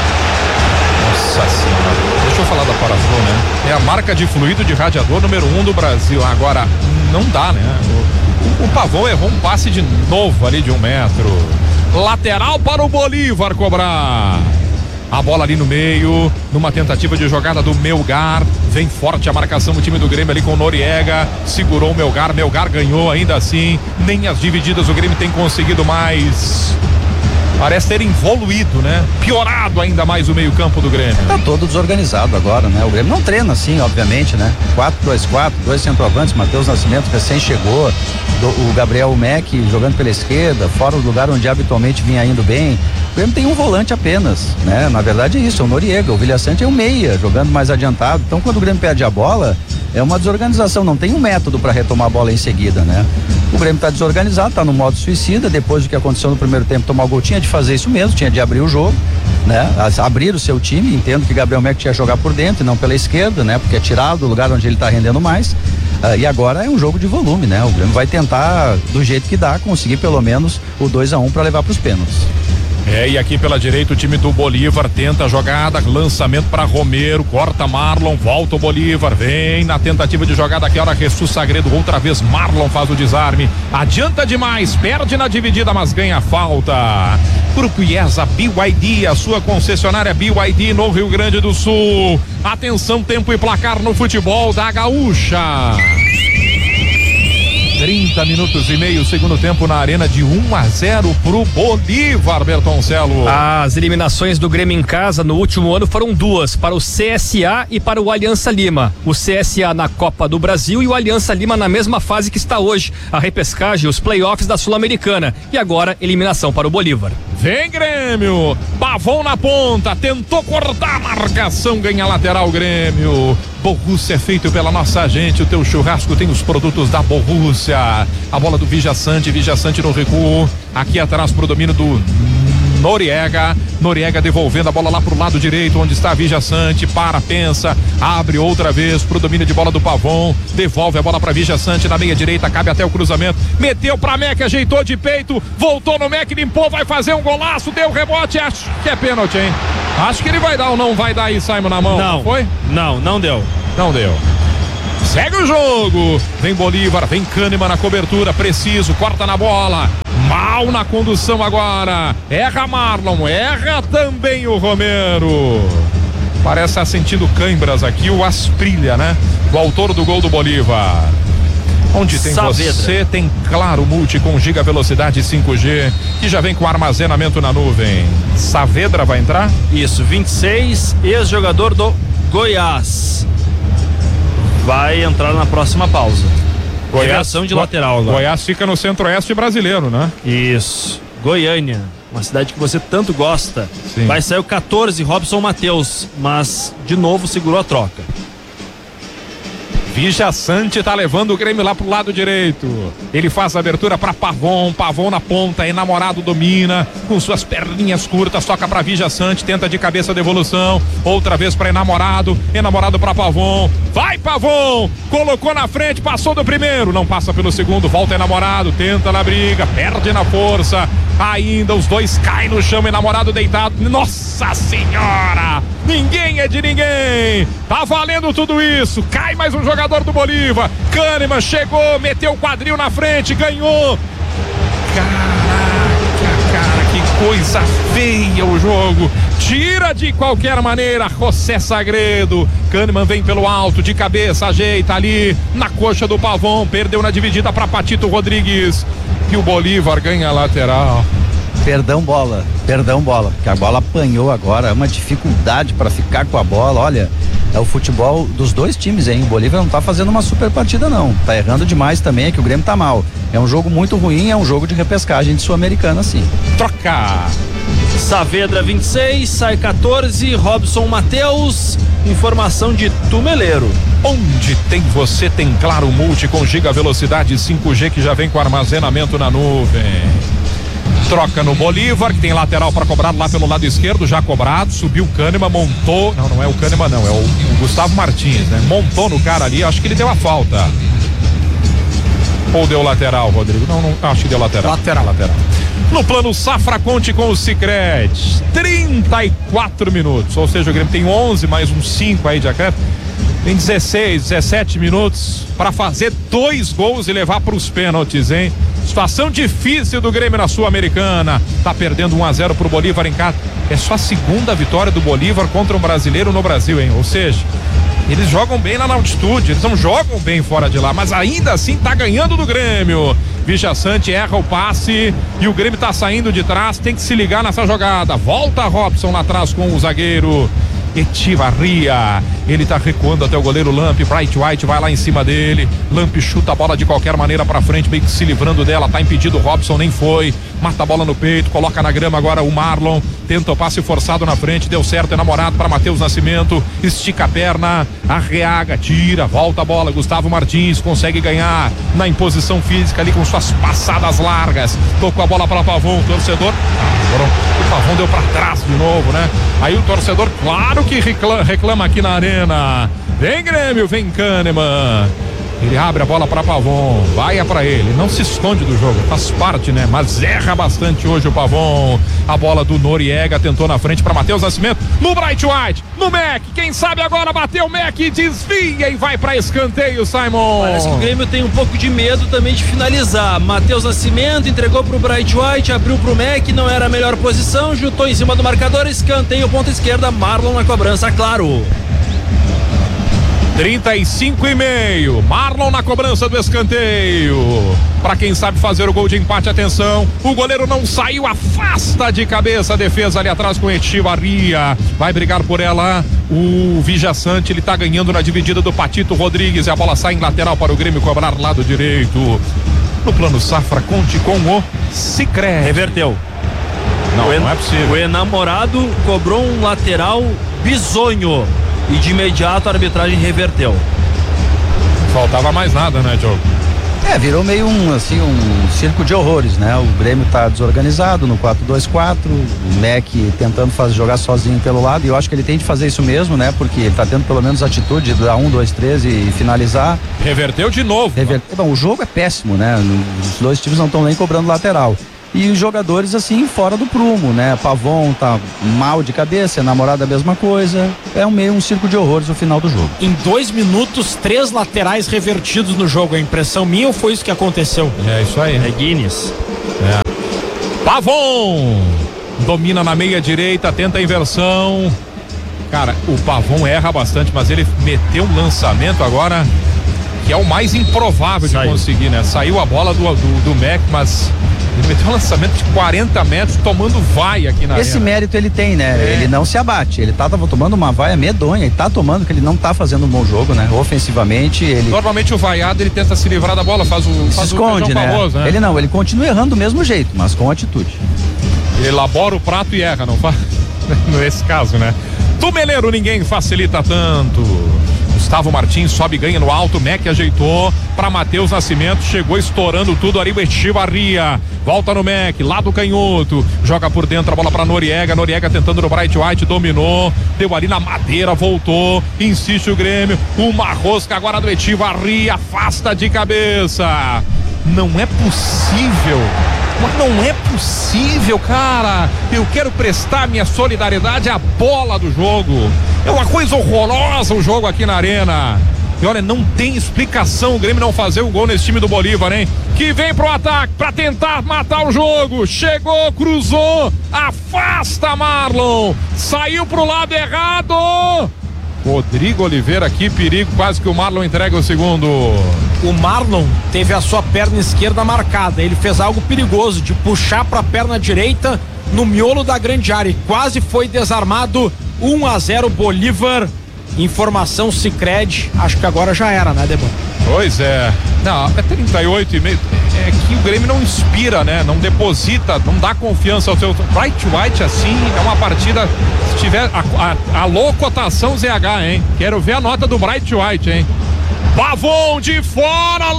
Nossa senhora, deixa eu falar da Paraflu, né? É a marca de fluido de radiador número um do Brasil. Agora, não dá, né? O, o Pavão errou um passe de novo ali de um metro. Lateral para o Bolívar cobrar. A bola ali no meio, numa tentativa de jogada do Melgar. Vem forte a marcação do time do Grêmio ali com o Noriega. Segurou o Melgar, Melgar ganhou ainda assim. Nem as divididas o Grêmio tem conseguido mais. Parece ter evoluído, né? Piorado ainda mais o meio-campo do Grêmio. Tá todo desorganizado agora, né? O Grêmio não treina assim, obviamente, né? quatro dois quatro, dois centroavantes, Matheus Nascimento recém chegou, do, o Gabriel Mack jogando pela esquerda, fora do lugar onde habitualmente vinha indo bem. O Grêmio tem um volante apenas, né? Na verdade é isso, é o Noriega. O Vilhaçante é um meia, jogando mais adiantado. Então quando o Grêmio perde a bola, é uma desorganização, não tem um método para retomar a bola em seguida, né? O Grêmio tá desorganizado, tá no modo suicida, depois do que aconteceu no primeiro tempo, tomar o gol, tinha de fazer isso mesmo, tinha de abrir o jogo, né? Abrir o seu time, entendo que Gabriel Mack tinha que jogar por dentro e não pela esquerda, né? Porque é tirado do lugar onde ele tá rendendo mais, uh, e agora é um jogo de volume, né? O Grêmio vai tentar, do jeito que dá, conseguir pelo menos o dois a um para levar para os pênaltis. É, e aqui pela direita o time do Bolívar tenta a jogada, lançamento para Romero, corta Marlon, volta o Bolívar, vem na tentativa de jogada aqui, hora Jesus Sagredo, outra vez Marlon faz o desarme, adianta demais, perde na dividida, mas ganha a falta. Grupo IESA, B Y D, a sua concessionária B Y D no Rio Grande do Sul. Atenção, tempo e placar no futebol da Gaúcha. trinta minutos e meio, segundo tempo na arena, de um a zero pro Bolívar, Bertoncelo. As eliminações do Grêmio em casa no último ano foram duas, para o C S A e para o Aliança Lima. O C S A na Copa do Brasil e o Aliança Lima na mesma fase que está hoje, a repescagem, os playoffs da Sul-Americana. E agora, eliminação para o Bolívar. Vem Grêmio, Pavão na ponta, tentou cortar a marcação, ganha lateral Grêmio. Borrússia é feito pela nossa gente, o teu churrasco tem os produtos da Borrússia. A bola do Vijaçante, Vijaçante no recuo, aqui atrás pro domínio do Noriega, Noriega devolvendo a bola lá pro lado direito, onde está Vijaçante, para, pensa, abre outra vez pro domínio de bola do Pavão, devolve a bola pra Vijaçante na meia direita, cabe até o cruzamento, meteu pra Mack, ajeitou de peito, voltou no Mack, limpou, vai fazer um golaço, deu rebote, acho que é pênalti, hein? Acho que ele vai dar ou não vai dar aí, Simon, na mão. Não. Foi? Não, não deu. Não deu. Segue o jogo. Vem Bolívar, vem Kahneman na cobertura, preciso, corta na bola. Mal na condução agora. Erra Marlon, erra também o Romero. Parece estar sentindo cãibras aqui o Asprilha, né? O autor do gol do Bolívar. Onde tem Saavedra. você, tem Claro Multi com giga velocidade cinco G, que já vem com armazenamento na nuvem. Saavedra vai entrar? Isso, vinte e seis, ex-jogador do Goiás. Vai entrar na próxima pausa. Reversão de Go- lateral agora. Goiás fica no centro-oeste brasileiro, né? Isso. Goiânia, uma cidade que você tanto gosta. Sim. Vai sair o catorze, Robson Matheus, mas de novo segurou a troca. Vija Sante tá levando o Grêmio lá pro lado direito. Ele faz a abertura pra Pavon, Pavon na ponta, Enamorado domina, com suas perninhas curtas, toca pra Vija Sante, tenta de cabeça a devolução, outra vez pra Enamorado, Enamorado pra Pavon, vai Pavon, colocou na frente, passou do primeiro, não passa pelo segundo, volta Enamorado, tenta na briga, perde na força, ainda os dois caem no chão, Enamorado deitado, nossa senhora, ninguém é de ninguém, tá valendo tudo isso, cai mais um jogador do Bolívar, Kahneman chegou, meteu o quadril na frente, ganhou. Caraca, cara, que coisa feia o jogo. Tira de qualquer maneira, José Sagredo. Kahneman vem pelo alto, de cabeça, ajeita ali na coxa do Pavon, perdeu na dividida para Patito Rodrigues. E o Bolívar ganha a lateral. Perdão bola, perdão bola, porque a bola apanhou agora, é uma dificuldade para ficar com a bola, olha, é o futebol dos dois times, hein, o Bolívar não tá fazendo uma super partida não, tá errando demais também, é que o Grêmio tá mal, é um jogo muito ruim, é um jogo de repescagem de Sul-Americana, sim. Troca! Saavedra vinte e seis, sai catorze, Robson Matheus, informação de Tumeleiro. Onde tem você, tem Claro Multi com giga velocidade cinco G que já vem com armazenamento na nuvem. Troca no Bolívar, que tem lateral para cobrar lá pelo lado esquerdo, já cobrado, subiu o Kahneman, montou, não, não é o Kahneman não, é o, o Gustavo Martins, né? Montou no cara ali, acho que ele deu a falta. Ou deu lateral, Rodrigo? Não, não, acho que deu lateral. Lateral. Lateral. No plano Safra, conte com o Sicredi. trinta e quatro minutos, ou seja, o Grêmio tem onze, mais uns cinco aí de acréscimo. Tem dezesseis, dezessete minutos para fazer dois gols e levar para os pênaltis, hein? Situação difícil do Grêmio na Sul-Americana. Tá perdendo um a zero pro Bolívar em casa. É só a segunda vitória do Bolívar contra um brasileiro no Brasil, hein? Ou seja, eles jogam bem lá na altitude, eles não jogam bem fora de lá, mas ainda assim tá ganhando do Grêmio. Vija Sante erra o passe e o Grêmio tá saindo de trás, tem que se ligar nessa jogada. Volta Robson lá atrás com o zagueiro Etivarria, ele tá recuando até o goleiro Lamp, Bright White vai lá em cima dele, Lamp chuta a bola de qualquer maneira pra frente, meio que se livrando dela, tá impedido, Robson nem foi, mata a bola no peito, coloca na grama agora o Marlon, tenta o passe forçado na frente, deu certo, Enamorado para Matheus Nascimento, estica a perna, Arreaga, tira, volta a bola, Gustavo Martins consegue ganhar na imposição física ali com suas passadas largas, tocou a bola para Pavon, torcedor, o Pavon deu pra trás de novo, né? Aí o torcedor, claro que reclama, reclama aqui na arena. Vem Grêmio, vem Kahneman. Ele abre a bola para Pavon, vai é para ele, não se esconde do jogo, faz parte, né? Mas erra bastante hoje o Pavon. A bola do Noriega tentou na frente para Matheus Nascimento, no Bright White, no Mac, quem sabe agora bateu o Mac, desvia e vai para escanteio, Simon. Parece que o Grêmio tem um pouco de medo também de finalizar. Matheus Nascimento entregou pro Bright White, abriu pro Mac, não era a melhor posição, juntou em cima do marcador, escanteio, ponta esquerda, Marlon na cobrança, claro. trinta e cinco e meio, Marlon na cobrança do escanteio. Para quem sabe fazer o gol de empate, atenção. O goleiro não saiu, afasta de cabeça a defesa ali atrás com Etivarria. Vai brigar por ela o Vija Sante, ele tá ganhando na dividida do Patito Rodrigues e a bola sai em lateral para o Grêmio cobrar lado direito. No plano Safra, conte com o Sicredi. Reverteu. Não, o en... não é possível. O Enamorado cobrou um lateral bizonho. E de imediato a arbitragem reverteu. Faltava mais nada, né, Diogo? É, virou meio um, assim, um circo de horrores, né? O Grêmio tá desorganizado no quatro dois quatro, o Mac tentando fazer, jogar sozinho pelo lado, e eu acho que ele tem de fazer isso mesmo, né? Porque ele tá tendo pelo menos a atitude de dar um, dois, três e finalizar. Reverteu de novo. Reverteu. Bom, o jogo é péssimo, né? Os dois times não estão nem cobrando lateral. E os jogadores assim fora do prumo, né? Pavon tá mal de cabeça, a namorada a mesma coisa. É um meio um circo de horrores o final do jogo. Em dois minutos, três laterais revertidos no jogo. É impressão minha ou foi isso que aconteceu? É isso aí. É Guinness. É. Pavon domina na meia direita, tenta a inversão. Cara, o Pavon erra bastante, mas ele meteu um lançamento agora que é o mais improvável de Saiu. conseguir, né? Saiu a bola do, do, do Mac, mas ele meteu um lançamento de quarenta metros tomando vaia aqui na Esse arena. mérito ele tem, né? É. Ele não se abate. Ele tá tava tomando uma vaia medonha e tá tomando, que ele não tá fazendo um bom jogo, né? Ofensivamente, ele Normalmente o vaiado ele tenta se livrar da bola, faz o, se faz o esconde, feijão né? com arroz, né? Ele não, ele continua errando do mesmo jeito, mas com atitude. Ele elabora o prato e erra, não faz? Nesse caso, né? Tumeleiro ninguém facilita tanto. Gustavo Martins sobe e ganha no alto, Mac ajeitou para Matheus Nascimento, chegou estourando tudo ali, o Echevarria, volta no Mac, lado canhoto, joga por dentro a bola para Noriega, Noriega tentando no Bright White, dominou, deu ali na madeira, voltou, insiste o Grêmio, uma rosca agora do Echevarria, afasta de cabeça. Não é possível. Mas não é possível, cara. Eu quero prestar minha solidariedade à bola do jogo. É uma coisa horrorosa o jogo aqui na arena. E olha, não tem explicação o Grêmio não fazer o gol nesse time do Bolívar, hein? Que vem pro ataque pra tentar matar o jogo. Chegou, cruzou, afasta Marlon. Saiu pro lado errado. Rodrigo Oliveira aqui, perigo, quase que o Marlon entrega o segundo. O Marlon teve a sua perna esquerda marcada. Ele fez algo perigoso de puxar para a perna direita no miolo da grande área e quase foi desarmado. um a zero Bolívar. Informação Sicredi. Acho que agora já era, né, Debon? Pois é. Não, é trinta e oito e meio. É que o Grêmio não inspira, né? Não deposita, não dá confiança ao seu. Bright White assim é uma partida. Se tiver. A, a, alô, cotação Z H, hein? Quero ver a nota do Bright White, hein? Pavon de fora,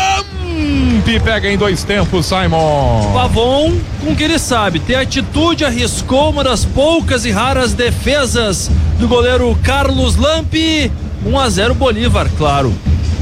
Lampe pega em dois tempos, Simon. Pavon, com o que ele sabe, tem atitude, arriscou uma das poucas e raras defesas do goleiro Carlos Lampe. um a zero Bolívar, claro.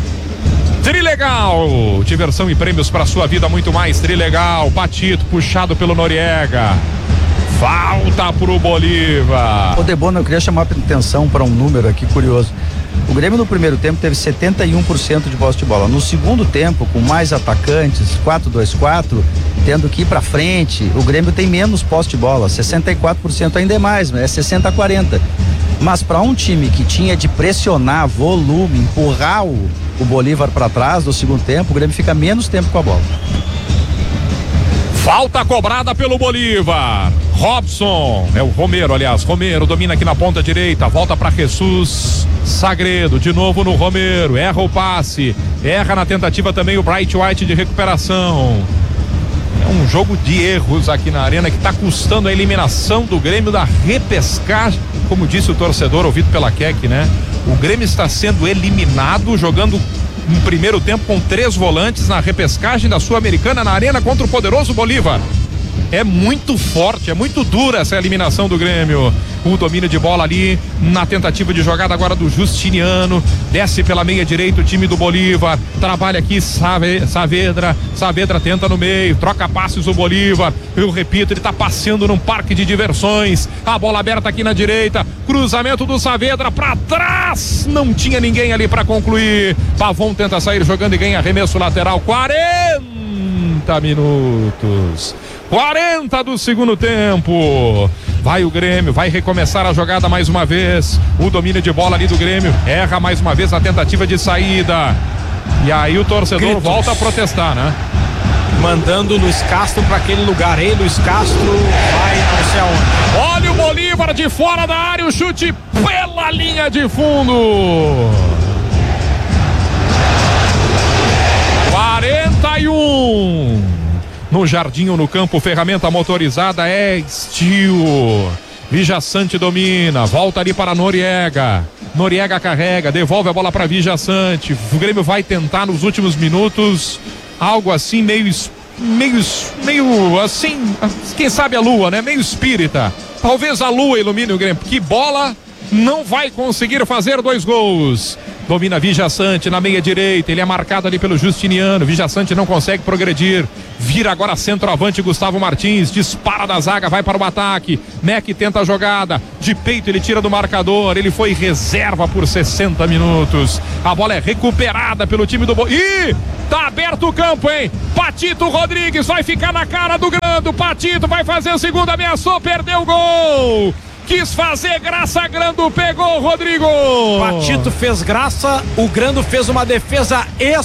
Trilegal, diversão e prêmios para sua vida, muito mais. Trilegal, Patito puxado pelo Noriega. Falta pro Bolívar. Ô Debona, eu queria chamar a atenção para um número aqui curioso. O Grêmio no primeiro tempo teve setenta e um por cento de posse de bola. No segundo tempo, com mais atacantes, quatro dois quatro, tendo que ir para frente, o Grêmio tem menos posse de bola, sessenta e quatro por cento, ainda é mais, é sessenta a quarenta. Mas para um time que tinha de pressionar, volume, empurrar o, o Bolívar para trás no segundo tempo, o Grêmio fica menos tempo com a bola. Falta cobrada pelo Bolívar. Robson, é o Romero, aliás, Romero domina aqui na ponta direita, volta para Jesus Sagredo, de novo no Romero, erra o passe, erra na tentativa também o Bright White de recuperação. É um jogo de erros aqui na arena que está custando a eliminação do Grêmio da repescagem, como disse o torcedor ouvido pela Keck, né? O Grêmio está sendo eliminado jogando um primeiro tempo com três volantes na repescagem da Sul-Americana na arena contra o poderoso Bolívar. É muito forte, é muito dura essa eliminação do Grêmio. O domínio de bola ali na tentativa de jogada agora do Justiniano, desce pela meia direita o time do Bolívar, trabalha aqui Save, Saavedra, Saavedra tenta no meio, troca passes o Bolívar, eu repito, ele tá passeando num parque de diversões, a bola aberta aqui na direita, cruzamento do Saavedra pra trás, não tinha ninguém ali pra concluir, Pavon tenta sair jogando e ganha arremesso lateral, quarenta minutos. quarenta do segundo tempo. Vai o Grêmio, vai recomeçar a jogada mais uma vez. O domínio de bola ali do Grêmio. Erra mais uma vez a tentativa de saída. E aí o torcedor Gritos. volta a protestar, né? Mandando o Luiz Castro para aquele lugar. Ei, Luiz Castro, vai não sei aonde. Olha o Bolívar de fora da área. O chute pela linha de fundo. quarenta e um. No jardim ou no campo, ferramenta motorizada é Steel. Vijaçante domina, volta ali para Noriega. Noriega carrega, devolve a bola para Vijaçante. O Grêmio vai tentar nos últimos minutos algo assim meio meio meio assim, quem sabe a lua, né? Meio espírita. Talvez a lua ilumine o Grêmio. Que bola, não vai conseguir fazer dois gols. Domina Vijaçante na meia direita. Ele é marcado ali pelo Justiniano. Vijaçante não consegue progredir. Vira agora centroavante Gustavo Martins. Dispara da zaga, vai para o ataque. Mac tenta a jogada. De peito ele tira do marcador. Ele foi reserva por sessenta minutos. A bola é recuperada pelo time do... Bo... Ih! Tá aberto o campo, hein? Patito Rodrigues vai ficar na cara do Grando. Patito vai fazer o segundo, ameaçou, perdeu o gol. Quis fazer graça, Grando pegou, Rodrigo. Patito fez graça, o Grando fez uma defesa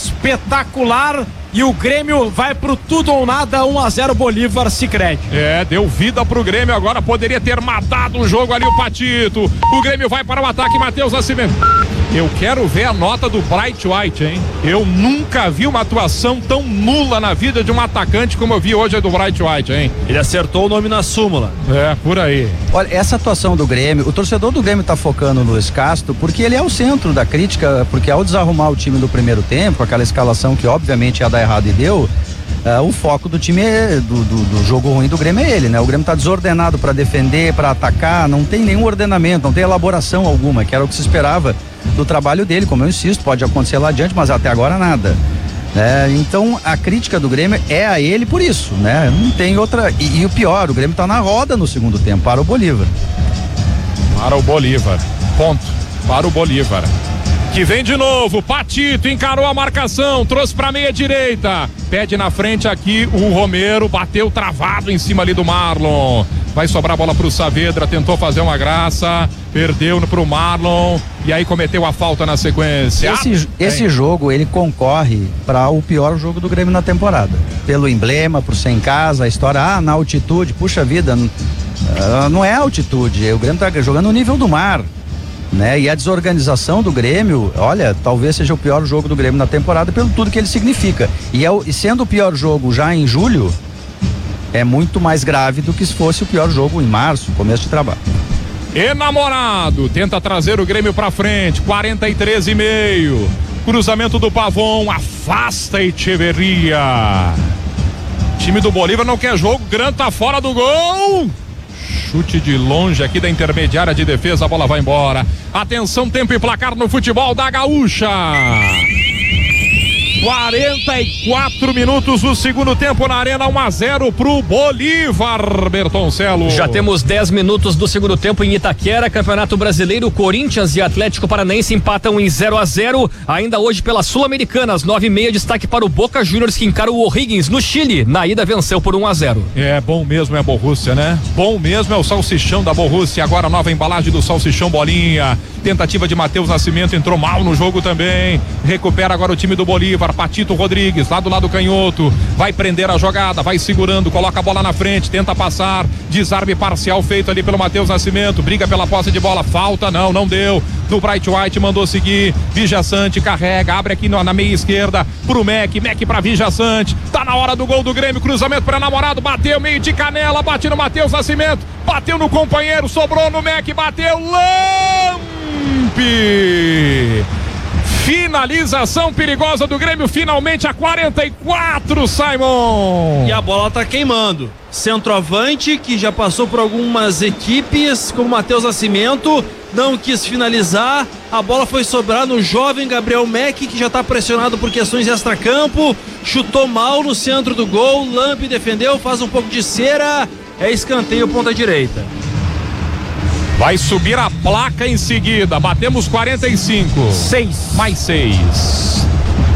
espetacular e o Grêmio vai pro tudo ou nada, um a zero Bolívar Sicredi. É, deu vida pro Grêmio, agora poderia ter matado o jogo ali o Patito. O Grêmio vai para o ataque, Matheus Nascimento. Eu quero ver a nota do Bright White, hein? Eu nunca vi uma atuação tão nula na vida de um atacante como eu vi hoje do Bright White, hein? Ele acertou o nome na súmula. É, por aí. Olha, essa atuação do Grêmio, o torcedor do Grêmio tá focando no Luiz Castro porque ele é o centro da crítica, porque ao desarrumar o time do primeiro tempo, aquela escalação que obviamente ia dar errado e deu, Uh, o foco do time é, do, do, do jogo ruim do Grêmio é ele, né? O Grêmio tá desordenado para defender, para atacar, não tem nenhum ordenamento, não tem elaboração alguma, que era o que se esperava do trabalho dele, como eu insisto, pode acontecer lá adiante, mas até agora nada. É, então a crítica do Grêmio é a ele por isso, né? Não tem outra. E, e o pior, o Grêmio tá na roda no segundo tempo, para o Bolívar. Para o Bolívar. Ponto. Para o Bolívar. Que vem de novo, Patito encarou a marcação, trouxe pra meia direita, pede na frente aqui o Romero, bateu travado em cima ali do Marlon, vai sobrar a bola pro Saavedra, tentou fazer uma graça, perdeu pro Marlon e aí cometeu a falta na sequência. Esse, ah, esse jogo ele concorre para o pior jogo do Grêmio na temporada, pelo emblema, por ser em casa, a história, ah, na altitude, puxa vida, uh, não é altitude, o Grêmio tá jogando no nível do mar. Né? E a desorganização do Grêmio, olha, talvez seja o pior jogo do Grêmio na temporada pelo tudo que ele significa. E, é o, e sendo o pior jogo já em julho, é muito mais grave do que se fosse o pior jogo em março, começo de trabalho. Enamorado, tenta trazer o Grêmio pra frente, quarenta e três e meio. Cruzamento do Pavon, afasta Echeverria. Time do Bolívar não quer jogo, Grande tá fora do gol. Chute de longe aqui da intermediária de defesa, a bola vai embora. Atenção, tempo e placar no futebol da Gaúcha. quarenta e quatro minutos do segundo tempo na Arena, um a zero pro Bolívar, Bertoncelo. Já temos dez minutos do segundo tempo em Itaquera, Campeonato Brasileiro, Corinthians e Atlético Paranaense empatam em zero a zero, ainda hoje pela Sul-Americana, às nove e meia, destaque para o Boca Juniors que encara o O'Higgins no Chile, na ida venceu por um a zero. É, bom mesmo é a Borrússia, né? Bom mesmo é o salsichão da Borrússia, agora a nova embalagem do salsichão Bolinha, tentativa de Matheus Nascimento, entrou mal no jogo também, recupera agora o time do Bolívar, Patito Rodrigues, lá do lado canhoto, vai prender a jogada, vai segurando, coloca a bola na frente, tenta passar, desarme parcial feito ali pelo Matheus Nascimento, briga pela posse de bola, falta, não, não deu, do Bright White, mandou seguir, Vijaçante carrega, abre aqui no, na meia esquerda, pro Mac, Mac pra Vijaçante, tá na hora do gol do Grêmio, cruzamento para namorado, bateu meio de canela, bate no Matheus Nascimento, bateu no companheiro, sobrou no Mac, bateu, Lampe! Finalização perigosa do Grêmio, finalmente a quarenta e quatro, Simon. E a bola tá queimando. Centroavante que já passou por algumas equipes, como Matheus Nascimento, não quis finalizar. A bola foi sobrar no jovem Gabriel Mac, que já tá pressionado por questões extracampo. Chutou mal no centro do gol. Lampe defendeu, faz um pouco de cera. É escanteio ponta direita. Vai subir a placa em seguida. Batemos quarenta e cinco. Seis. Mais seis.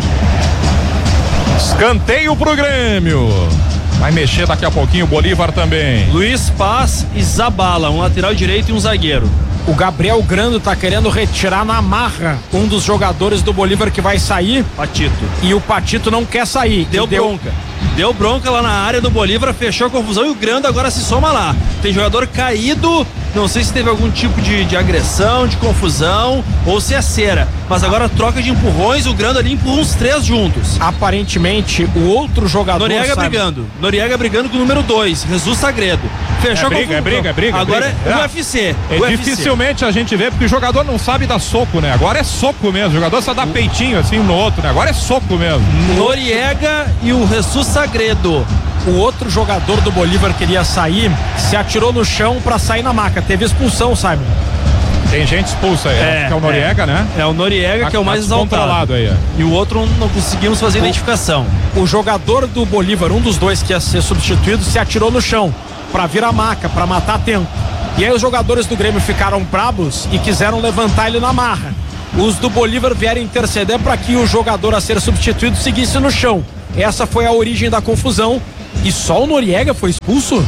Escanteio pro Grêmio. Vai mexer daqui a pouquinho o Bolívar também. Luiz Paz e Zabala, um lateral direito e um zagueiro. O Gabriel Grando tá querendo retirar na marra um dos jogadores do Bolívar que vai sair. Patito. E o Patito não quer sair. Deu, deu bronca. Deu bronca lá na área do Bolívar, fechou a confusão e o Grando agora se soma lá. Tem jogador caído, não sei se teve algum tipo de, de agressão, de confusão ou se é cera. Mas agora troca de empurrões, o Grando ali empurra uns três juntos. Aparentemente, o outro jogador. Noriega sabe... brigando. Noriega brigando com o número dois, Jesus Sagredo. Fechou é briga, a confusão. É briga, é briga. Agora briga. é o é. U F C. É U F C. dificilmente a gente vê, porque o jogador não sabe dar soco, né? Agora é soco mesmo. O jogador só dá peitinho assim um no outro, né? Agora é soco mesmo. Noriega e o Jesus Sagredo. O outro jogador do Bolívar queria sair, se atirou no chão pra sair na maca. Teve expulsão, Simon. Tem gente expulsa aí, É, acho que é o Noriega, é. né? É o Noriega Tá- que é o tá mais exaltado. descontrolado aí, ó. E o outro não conseguimos fazer identificação. O jogador do Bolívar, um dos dois que ia ser substituído, se atirou no chão pra vir a maca, pra matar tempo. E aí os jogadores do Grêmio ficaram brabos e quiseram levantar ele na marra. Os do Bolívar vieram interceder para que o jogador a ser substituído seguisse no chão. Essa foi a origem da confusão. E só o Noriega foi expulso?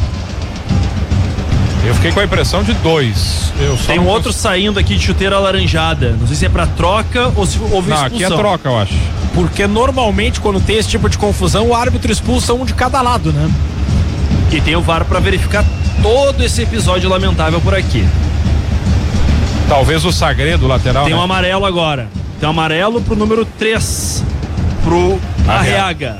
Eu fiquei com a impressão de dois. Eu só Tem um não outro saindo aqui de chuteira alaranjada. Não sei se é pra troca ou se houve Não, expulsão. aqui é troca, eu acho. Porque normalmente quando tem esse tipo de confusão, o árbitro expulsa um de cada lado, né? E tem o V A R pra verificar todo esse episódio lamentável por aqui. Talvez o Sagredo, lateral, Tem né? um amarelo agora. Tem um amarelo pro número três. Pro Arriaga.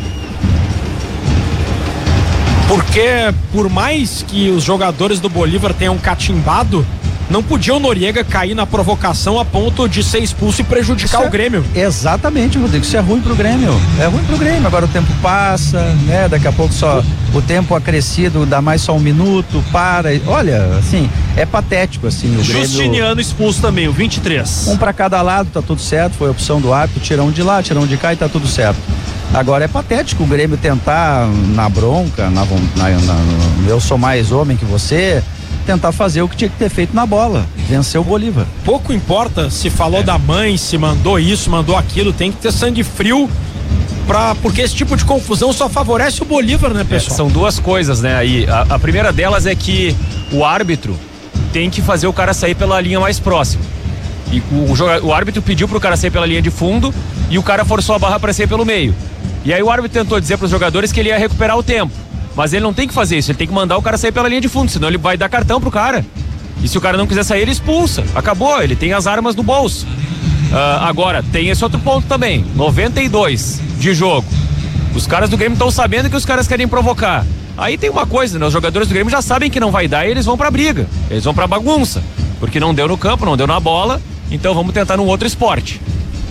Porque por mais que os jogadores do Bolívar tenham catimbado, não podia o Noriega cair na provocação a ponto de ser expulso e prejudicar Isso o é- Grêmio. Exatamente, Rodrigo. Isso é ruim pro Grêmio. É ruim pro Grêmio. Agora o tempo passa, né? Daqui a pouco só o tempo acrescido, dá mais só um minuto, para. Olha, assim, é patético, assim, o Grêmio. Justiniano expulso também, o vinte e três. Um pra cada lado, tá tudo certo. Foi a opção do árbitro, tira um de lá, tira um de cá e tá tudo certo. Agora é patético o Grêmio tentar na bronca, na, na, na, no eu sou mais homem que você, tentar fazer o que tinha que ter feito na bola, vencer o Bolívar. Pouco importa se falou da mãe, se mandou isso, mandou aquilo, tem que ter sangue frio, pra, porque esse tipo de confusão só favorece o Bolívar, né, É, pessoal? são duas coisas, né? Aí, a, a primeira delas é que o árbitro tem que fazer o cara sair pela linha mais próxima. E o, o, joga- o árbitro pediu pro cara sair pela linha de fundo e o cara forçou a barra para sair pelo meio. E aí o árbitro tentou dizer pros jogadores que ele ia recuperar o tempo. Mas ele não tem que fazer isso, ele tem que mandar o cara sair pela linha de fundo, senão ele vai dar cartão pro cara. E se o cara não quiser sair, ele expulsa. Acabou, ele tem as armas no bolso. Ah, agora, tem esse outro ponto também. noventa e dois de jogo. Os caras do Grêmio estão sabendo que os caras querem provocar. Aí tem uma coisa, né? Os jogadores do Grêmio já sabem que não vai dar e eles vão pra briga. Eles vão pra bagunça. Porque não deu no campo, não deu na bola. Então vamos tentar num outro esporte.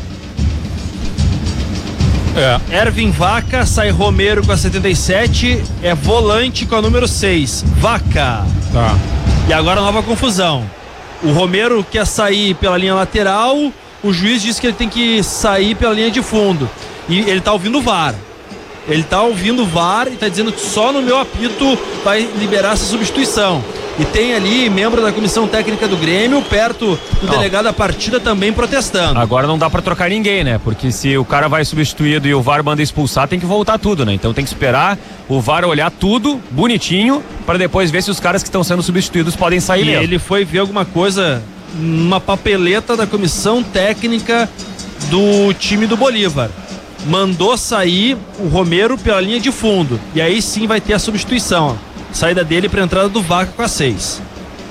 É. Ervin Vaca, sai Romero com a setenta e sete, é volante com a número seis. Vaca. Tá. E agora nova confusão. O Romero quer sair pela linha lateral, o juiz diz que ele tem que sair pela linha de fundo. E ele tá ouvindo o V A R. Ele tá ouvindo o V A R e tá dizendo que só no meu apito vai liberar essa substituição. E tem ali membro da comissão técnica do Grêmio, perto do Não. delegado da partida, também protestando. Agora não dá pra trocar ninguém, né? Porque se o cara vai substituído e o V A R manda expulsar, tem que voltar tudo, né? Então tem que esperar o V A R olhar tudo bonitinho pra depois ver se os caras que estão sendo substituídos podem sair E mesmo. ele foi ver alguma coisa, uma papeleta da comissão técnica do time do Bolívar. Mandou sair o Romero pela linha de fundo. E aí sim vai ter a substituição. Ó. Saída dele pra entrada do Vaca com a seis.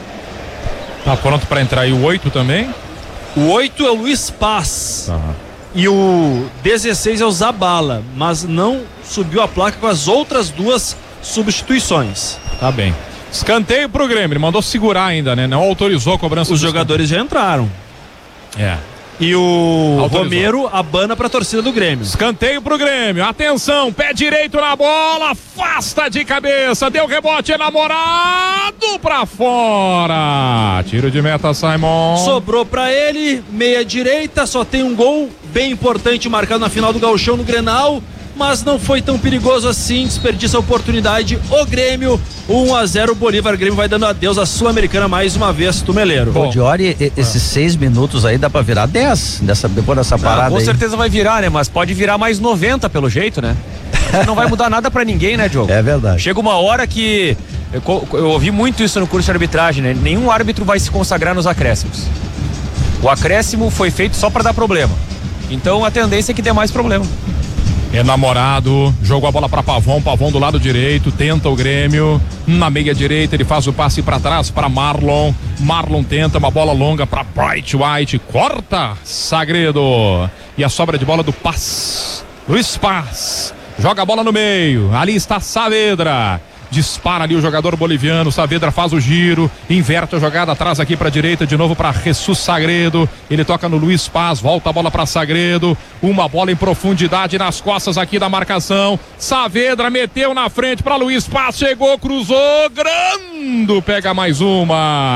Tá pronto pra entrar aí o oito também? O oito é o Luiz Paz. Tá. E o dezesseis é o Zabala. Mas não subiu a placa com as outras duas substituições. Tá bem. Escanteio pro Grêmio, ele mandou segurar ainda, né? Não autorizou a cobrança. Os do jogadores já entraram. escanteio. É. E o Autorizou. Romero abana pra torcida do Grêmio. Escanteio pro Grêmio, atenção, pé direito na bola, afasta de cabeça, deu rebote enamorado pra fora. Tiro de meta, Simon. Sobrou pra ele, meia direita, só tem um gol bem importante marcado na final do Gauchão no Grenal, mas não foi tão perigoso assim, desperdiça a oportunidade. O Grêmio, um a zero, o Bolívar. Grêmio vai dando adeus à Sul-Americana mais uma vez, Tumeleiro. Ô, Diori, e- esses seis minutos aí dá pra virar dez dessa, depois dessa Ah, parada com aí. certeza vai virar, né? Mas pode virar mais noventa pelo jeito, né? Não vai mudar nada pra ninguém, né, Diogo? É verdade. Chega uma hora que eu, co- eu ouvi muito isso no curso de arbitragem, né? Nenhum árbitro vai se consagrar nos acréscimos. O acréscimo foi feito só pra dar problema. Então a tendência é que dê mais problema. Enamorado, jogou a bola pra Pavão, Pavão do lado direito, tenta o Grêmio, na meia direita ele faz o passe pra trás pra Marlon, Marlon tenta uma bola longa pra Bright White, corta, Sagredo, e a sobra de bola do Paz, Luiz Paz, joga a bola no meio, ali está Saavedra, dispara ali o jogador boliviano, Saavedra faz o giro, inverte a jogada atrás aqui pra direita, de novo pra Jesus Sagredo, ele toca no Luiz Paz, volta a bola pra Sagredo, uma bola em profundidade nas costas aqui da marcação, Saavedra meteu na frente pra Luiz Paz, chegou, cruzou, Grando, pega mais uma,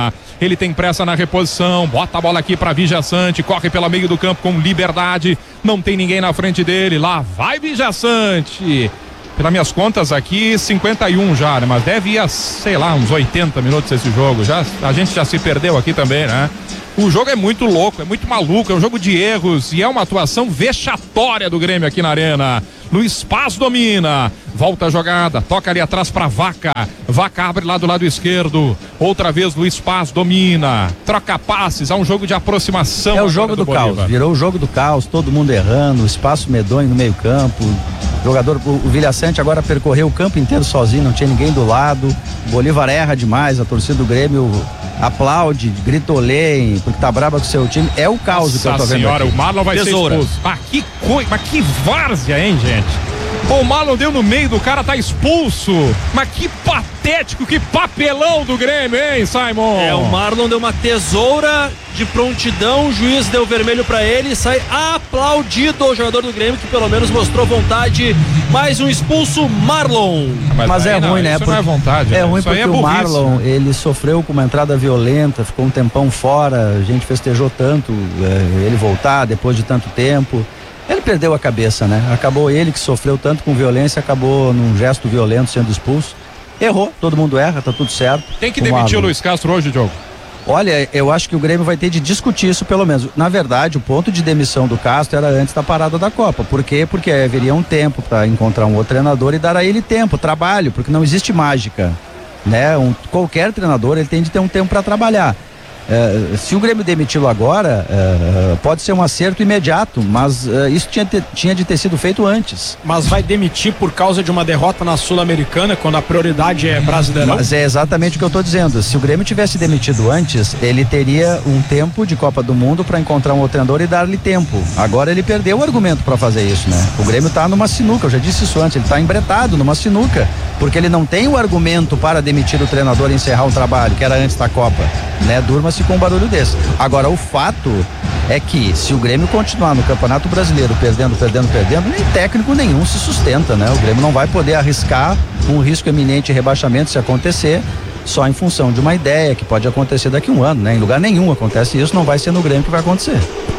Ele tem pressa na reposição, bota a bola aqui para Vijaçante, corre pelo meio do campo com liberdade, não tem ninguém na frente dele, lá vai Vijaçante. Pelas minhas contas aqui, cinquenta e um já, né? Mas deve ir a, sei lá, uns oitenta minutos esse jogo. Já, a gente já se perdeu aqui também, né? O jogo é muito louco, é muito maluco, é um jogo de erros e é uma atuação vexatória do Grêmio aqui na Arena. Luiz Paz domina, volta a jogada, toca ali atrás pra Vaca, Vaca abre lá do lado esquerdo, outra vez Luiz Paz domina, troca passes, é um jogo de aproximação. É o jogo do, do caos, virou o jogo do caos, todo mundo errando, espaço medonho no meio campo, jogador, o, o Villaçante agora percorreu o campo inteiro sozinho, não tinha ninguém do lado, o Bolívar erra demais, a torcida do Grêmio aplaude, grita olê, porque tá brava com o seu time, é o caos. Nossa que eu tô vendo senhora, aqui. O Marlon vai Tesoura. ser expulso. Ah, que coisa, mas que várzea, hein, gente? Pô, o Marlon deu no meio do cara, tá expulso. Mas que patético, que papelão do Grêmio, hein, Simon? É, o Marlon deu uma tesoura de prontidão, o juiz deu vermelho pra ele e sai aplaudido o jogador do Grêmio, que pelo menos mostrou vontade. Mais um expulso, Marlon. Mas, Mas é não, ruim, né? Isso não é vontade. É né? ruim isso porque é o Marlon, ele sofreu com uma entrada violenta, ficou um tempão fora, a gente festejou tanto é, ele voltar depois de tanto tempo. Ele perdeu a cabeça, né? Acabou ele que sofreu tanto com violência, acabou num gesto violento sendo expulso. Errou, todo mundo erra, tá tudo certo. Tem que demitir o Luiz Castro hoje, Diogo? Olha, eu acho que o Grêmio vai ter de discutir isso pelo menos. Na verdade, o ponto de demissão do Castro era antes da parada da Copa. Por quê? Porque haveria um tempo para encontrar um outro treinador e dar a ele tempo, trabalho, porque não existe mágica, né? Um, qualquer treinador, ele tem de ter um tempo para trabalhar. Uh, se o Grêmio demitiu agora, uh, pode ser um acerto imediato, mas uh, isso tinha, te, tinha de ter sido feito antes. Mas vai demitir por causa de uma derrota na Sul-Americana, quando a prioridade é Brasileirão? Mas é exatamente o que eu estou dizendo. Se o Grêmio tivesse demitido antes, ele teria um tempo de Copa do Mundo para encontrar um outro treinador e dar-lhe tempo. Agora ele perdeu o argumento para fazer isso, né? O Grêmio está numa sinuca, eu já disse isso antes, ele está embretado numa sinuca, porque ele não tem o argumento para demitir o treinador e encerrar o trabalho, que era antes da Copa, né? Durma com um barulho desse. Agora, o fato é que se o Grêmio continuar no Campeonato Brasileiro perdendo, perdendo, perdendo, nem técnico nenhum se sustenta, né? O Grêmio não vai poder arriscar um risco eminente de rebaixamento se acontecer, só em função de uma ideia que pode acontecer daqui a um ano, né? Em lugar nenhum acontece isso, não vai ser no Grêmio que vai acontecer.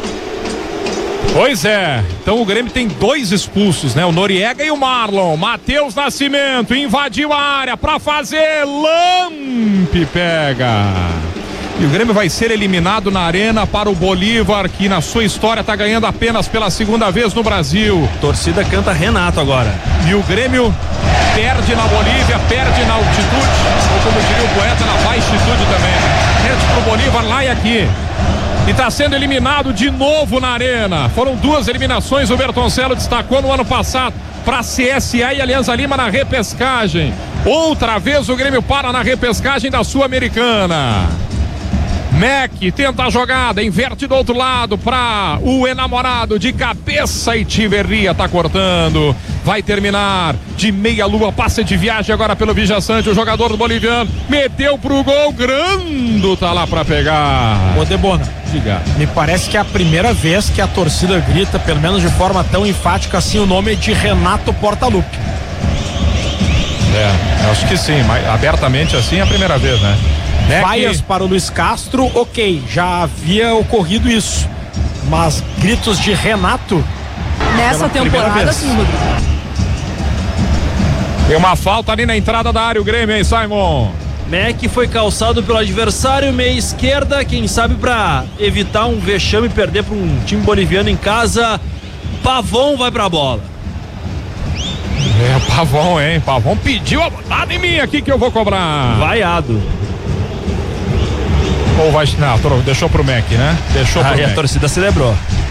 Pois é, então o Grêmio tem dois expulsos, né? O Noriega e o Marlon. Matheus Nascimento invadiu a área pra fazer, Lampe pega. E o Grêmio vai ser eliminado na Arena para o Bolívar, que na sua história está ganhando apenas pela segunda vez no Brasil. Torcida canta Renato agora. E o Grêmio perde na Bolívia, perde na altitude, ou como diria o poeta, na baixitude também. Perde para o Bolívar lá e aqui. E está sendo eliminado de novo na Arena. Foram duas eliminações, o Bertoncello destacou no ano passado para C S A e Alianza Lima na repescagem. Outra vez o Grêmio para na repescagem da Sul-Americana. Mac tenta a jogada, inverte do outro lado para o enamorado de cabeça e Tiverria tá cortando. Vai terminar de meia lua, passa de viagem agora pelo Vijaçante, o jogador do boliviano meteu pro gol, Grando tá lá para pegar. Ô Debona, diga. Me parece que é a primeira vez que a torcida grita, pelo menos de forma tão enfática assim, o nome de Renato Portaluppi. É, acho que sim, mas abertamente assim é a primeira vez, né? Vaias para o Luiz Castro, ok, já havia ocorrido isso, mas gritos de Renato nessa temporada sim, Rodrigo. Tem uma falta ali na entrada da área, o Grêmio, hein, Simon? Mac foi calçado pelo adversário, meia esquerda, quem sabe para evitar um vexame e perder para um time boliviano em casa. Pavon vai pra bola. É, Pavon, hein? Pavon pediu a botada em mim aqui que eu vou cobrar. Vaiado. Ou vai. Não, deixou pro Mac, né? Deixou pro Aí Mac. A torcida celebrou.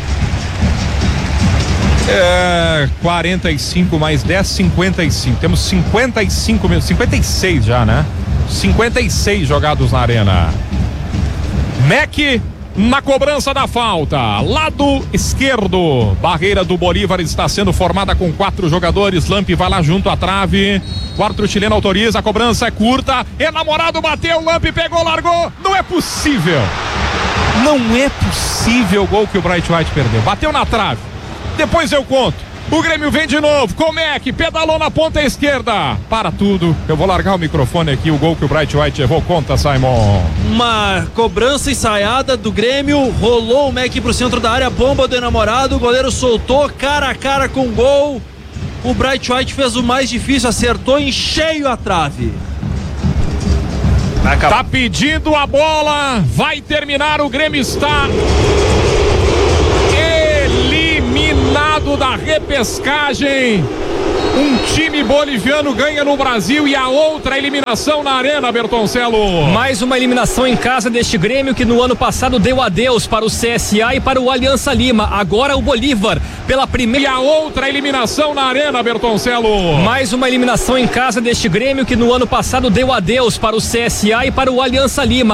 É. quarenta e cinco mais dez, cinquenta e cinco. Temos cinquenta e cinco minutos. cinquenta e seis já, né? cinquenta e seis jogados na Arena. Mac na cobrança da falta. Lado esquerdo. Barreira do Bolívar está sendo formada com quatro jogadores. Lampe vai lá junto à trave. Quarto chileno autoriza, a cobrança é curta. Enamorado bateu, Lampe pegou, largou. Não é possível. Não é possível o gol que o Bright White perdeu. Bateu na trave. Depois eu conto. O Grêmio vem de novo. Comec pedalou na ponta esquerda. Para tudo. Eu vou largar o microfone aqui. O gol que o Bright White errou. Conta, Simon. Uma cobrança ensaiada do Grêmio. Rolou o Mac pro centro da área. Bomba do enamorado. O goleiro soltou. Cara a cara com o gol. O Bright White fez o mais difícil. Acertou em cheio a trave. Tá pedindo a bola. Vai terminar. O Grêmio está eliminado da repescagem. Um time boliviano ganha no Brasil e a outra eliminação na Arena, Bertoncelo. Mais uma eliminação em casa deste Grêmio que no ano passado deu adeus para o C S A e para o Aliança Lima. Agora o Bolívar pela primeira. E a outra eliminação na Arena, Bertoncelo. Mais uma eliminação em casa deste Grêmio que no ano passado deu adeus para o C S A e para o Aliança Lima.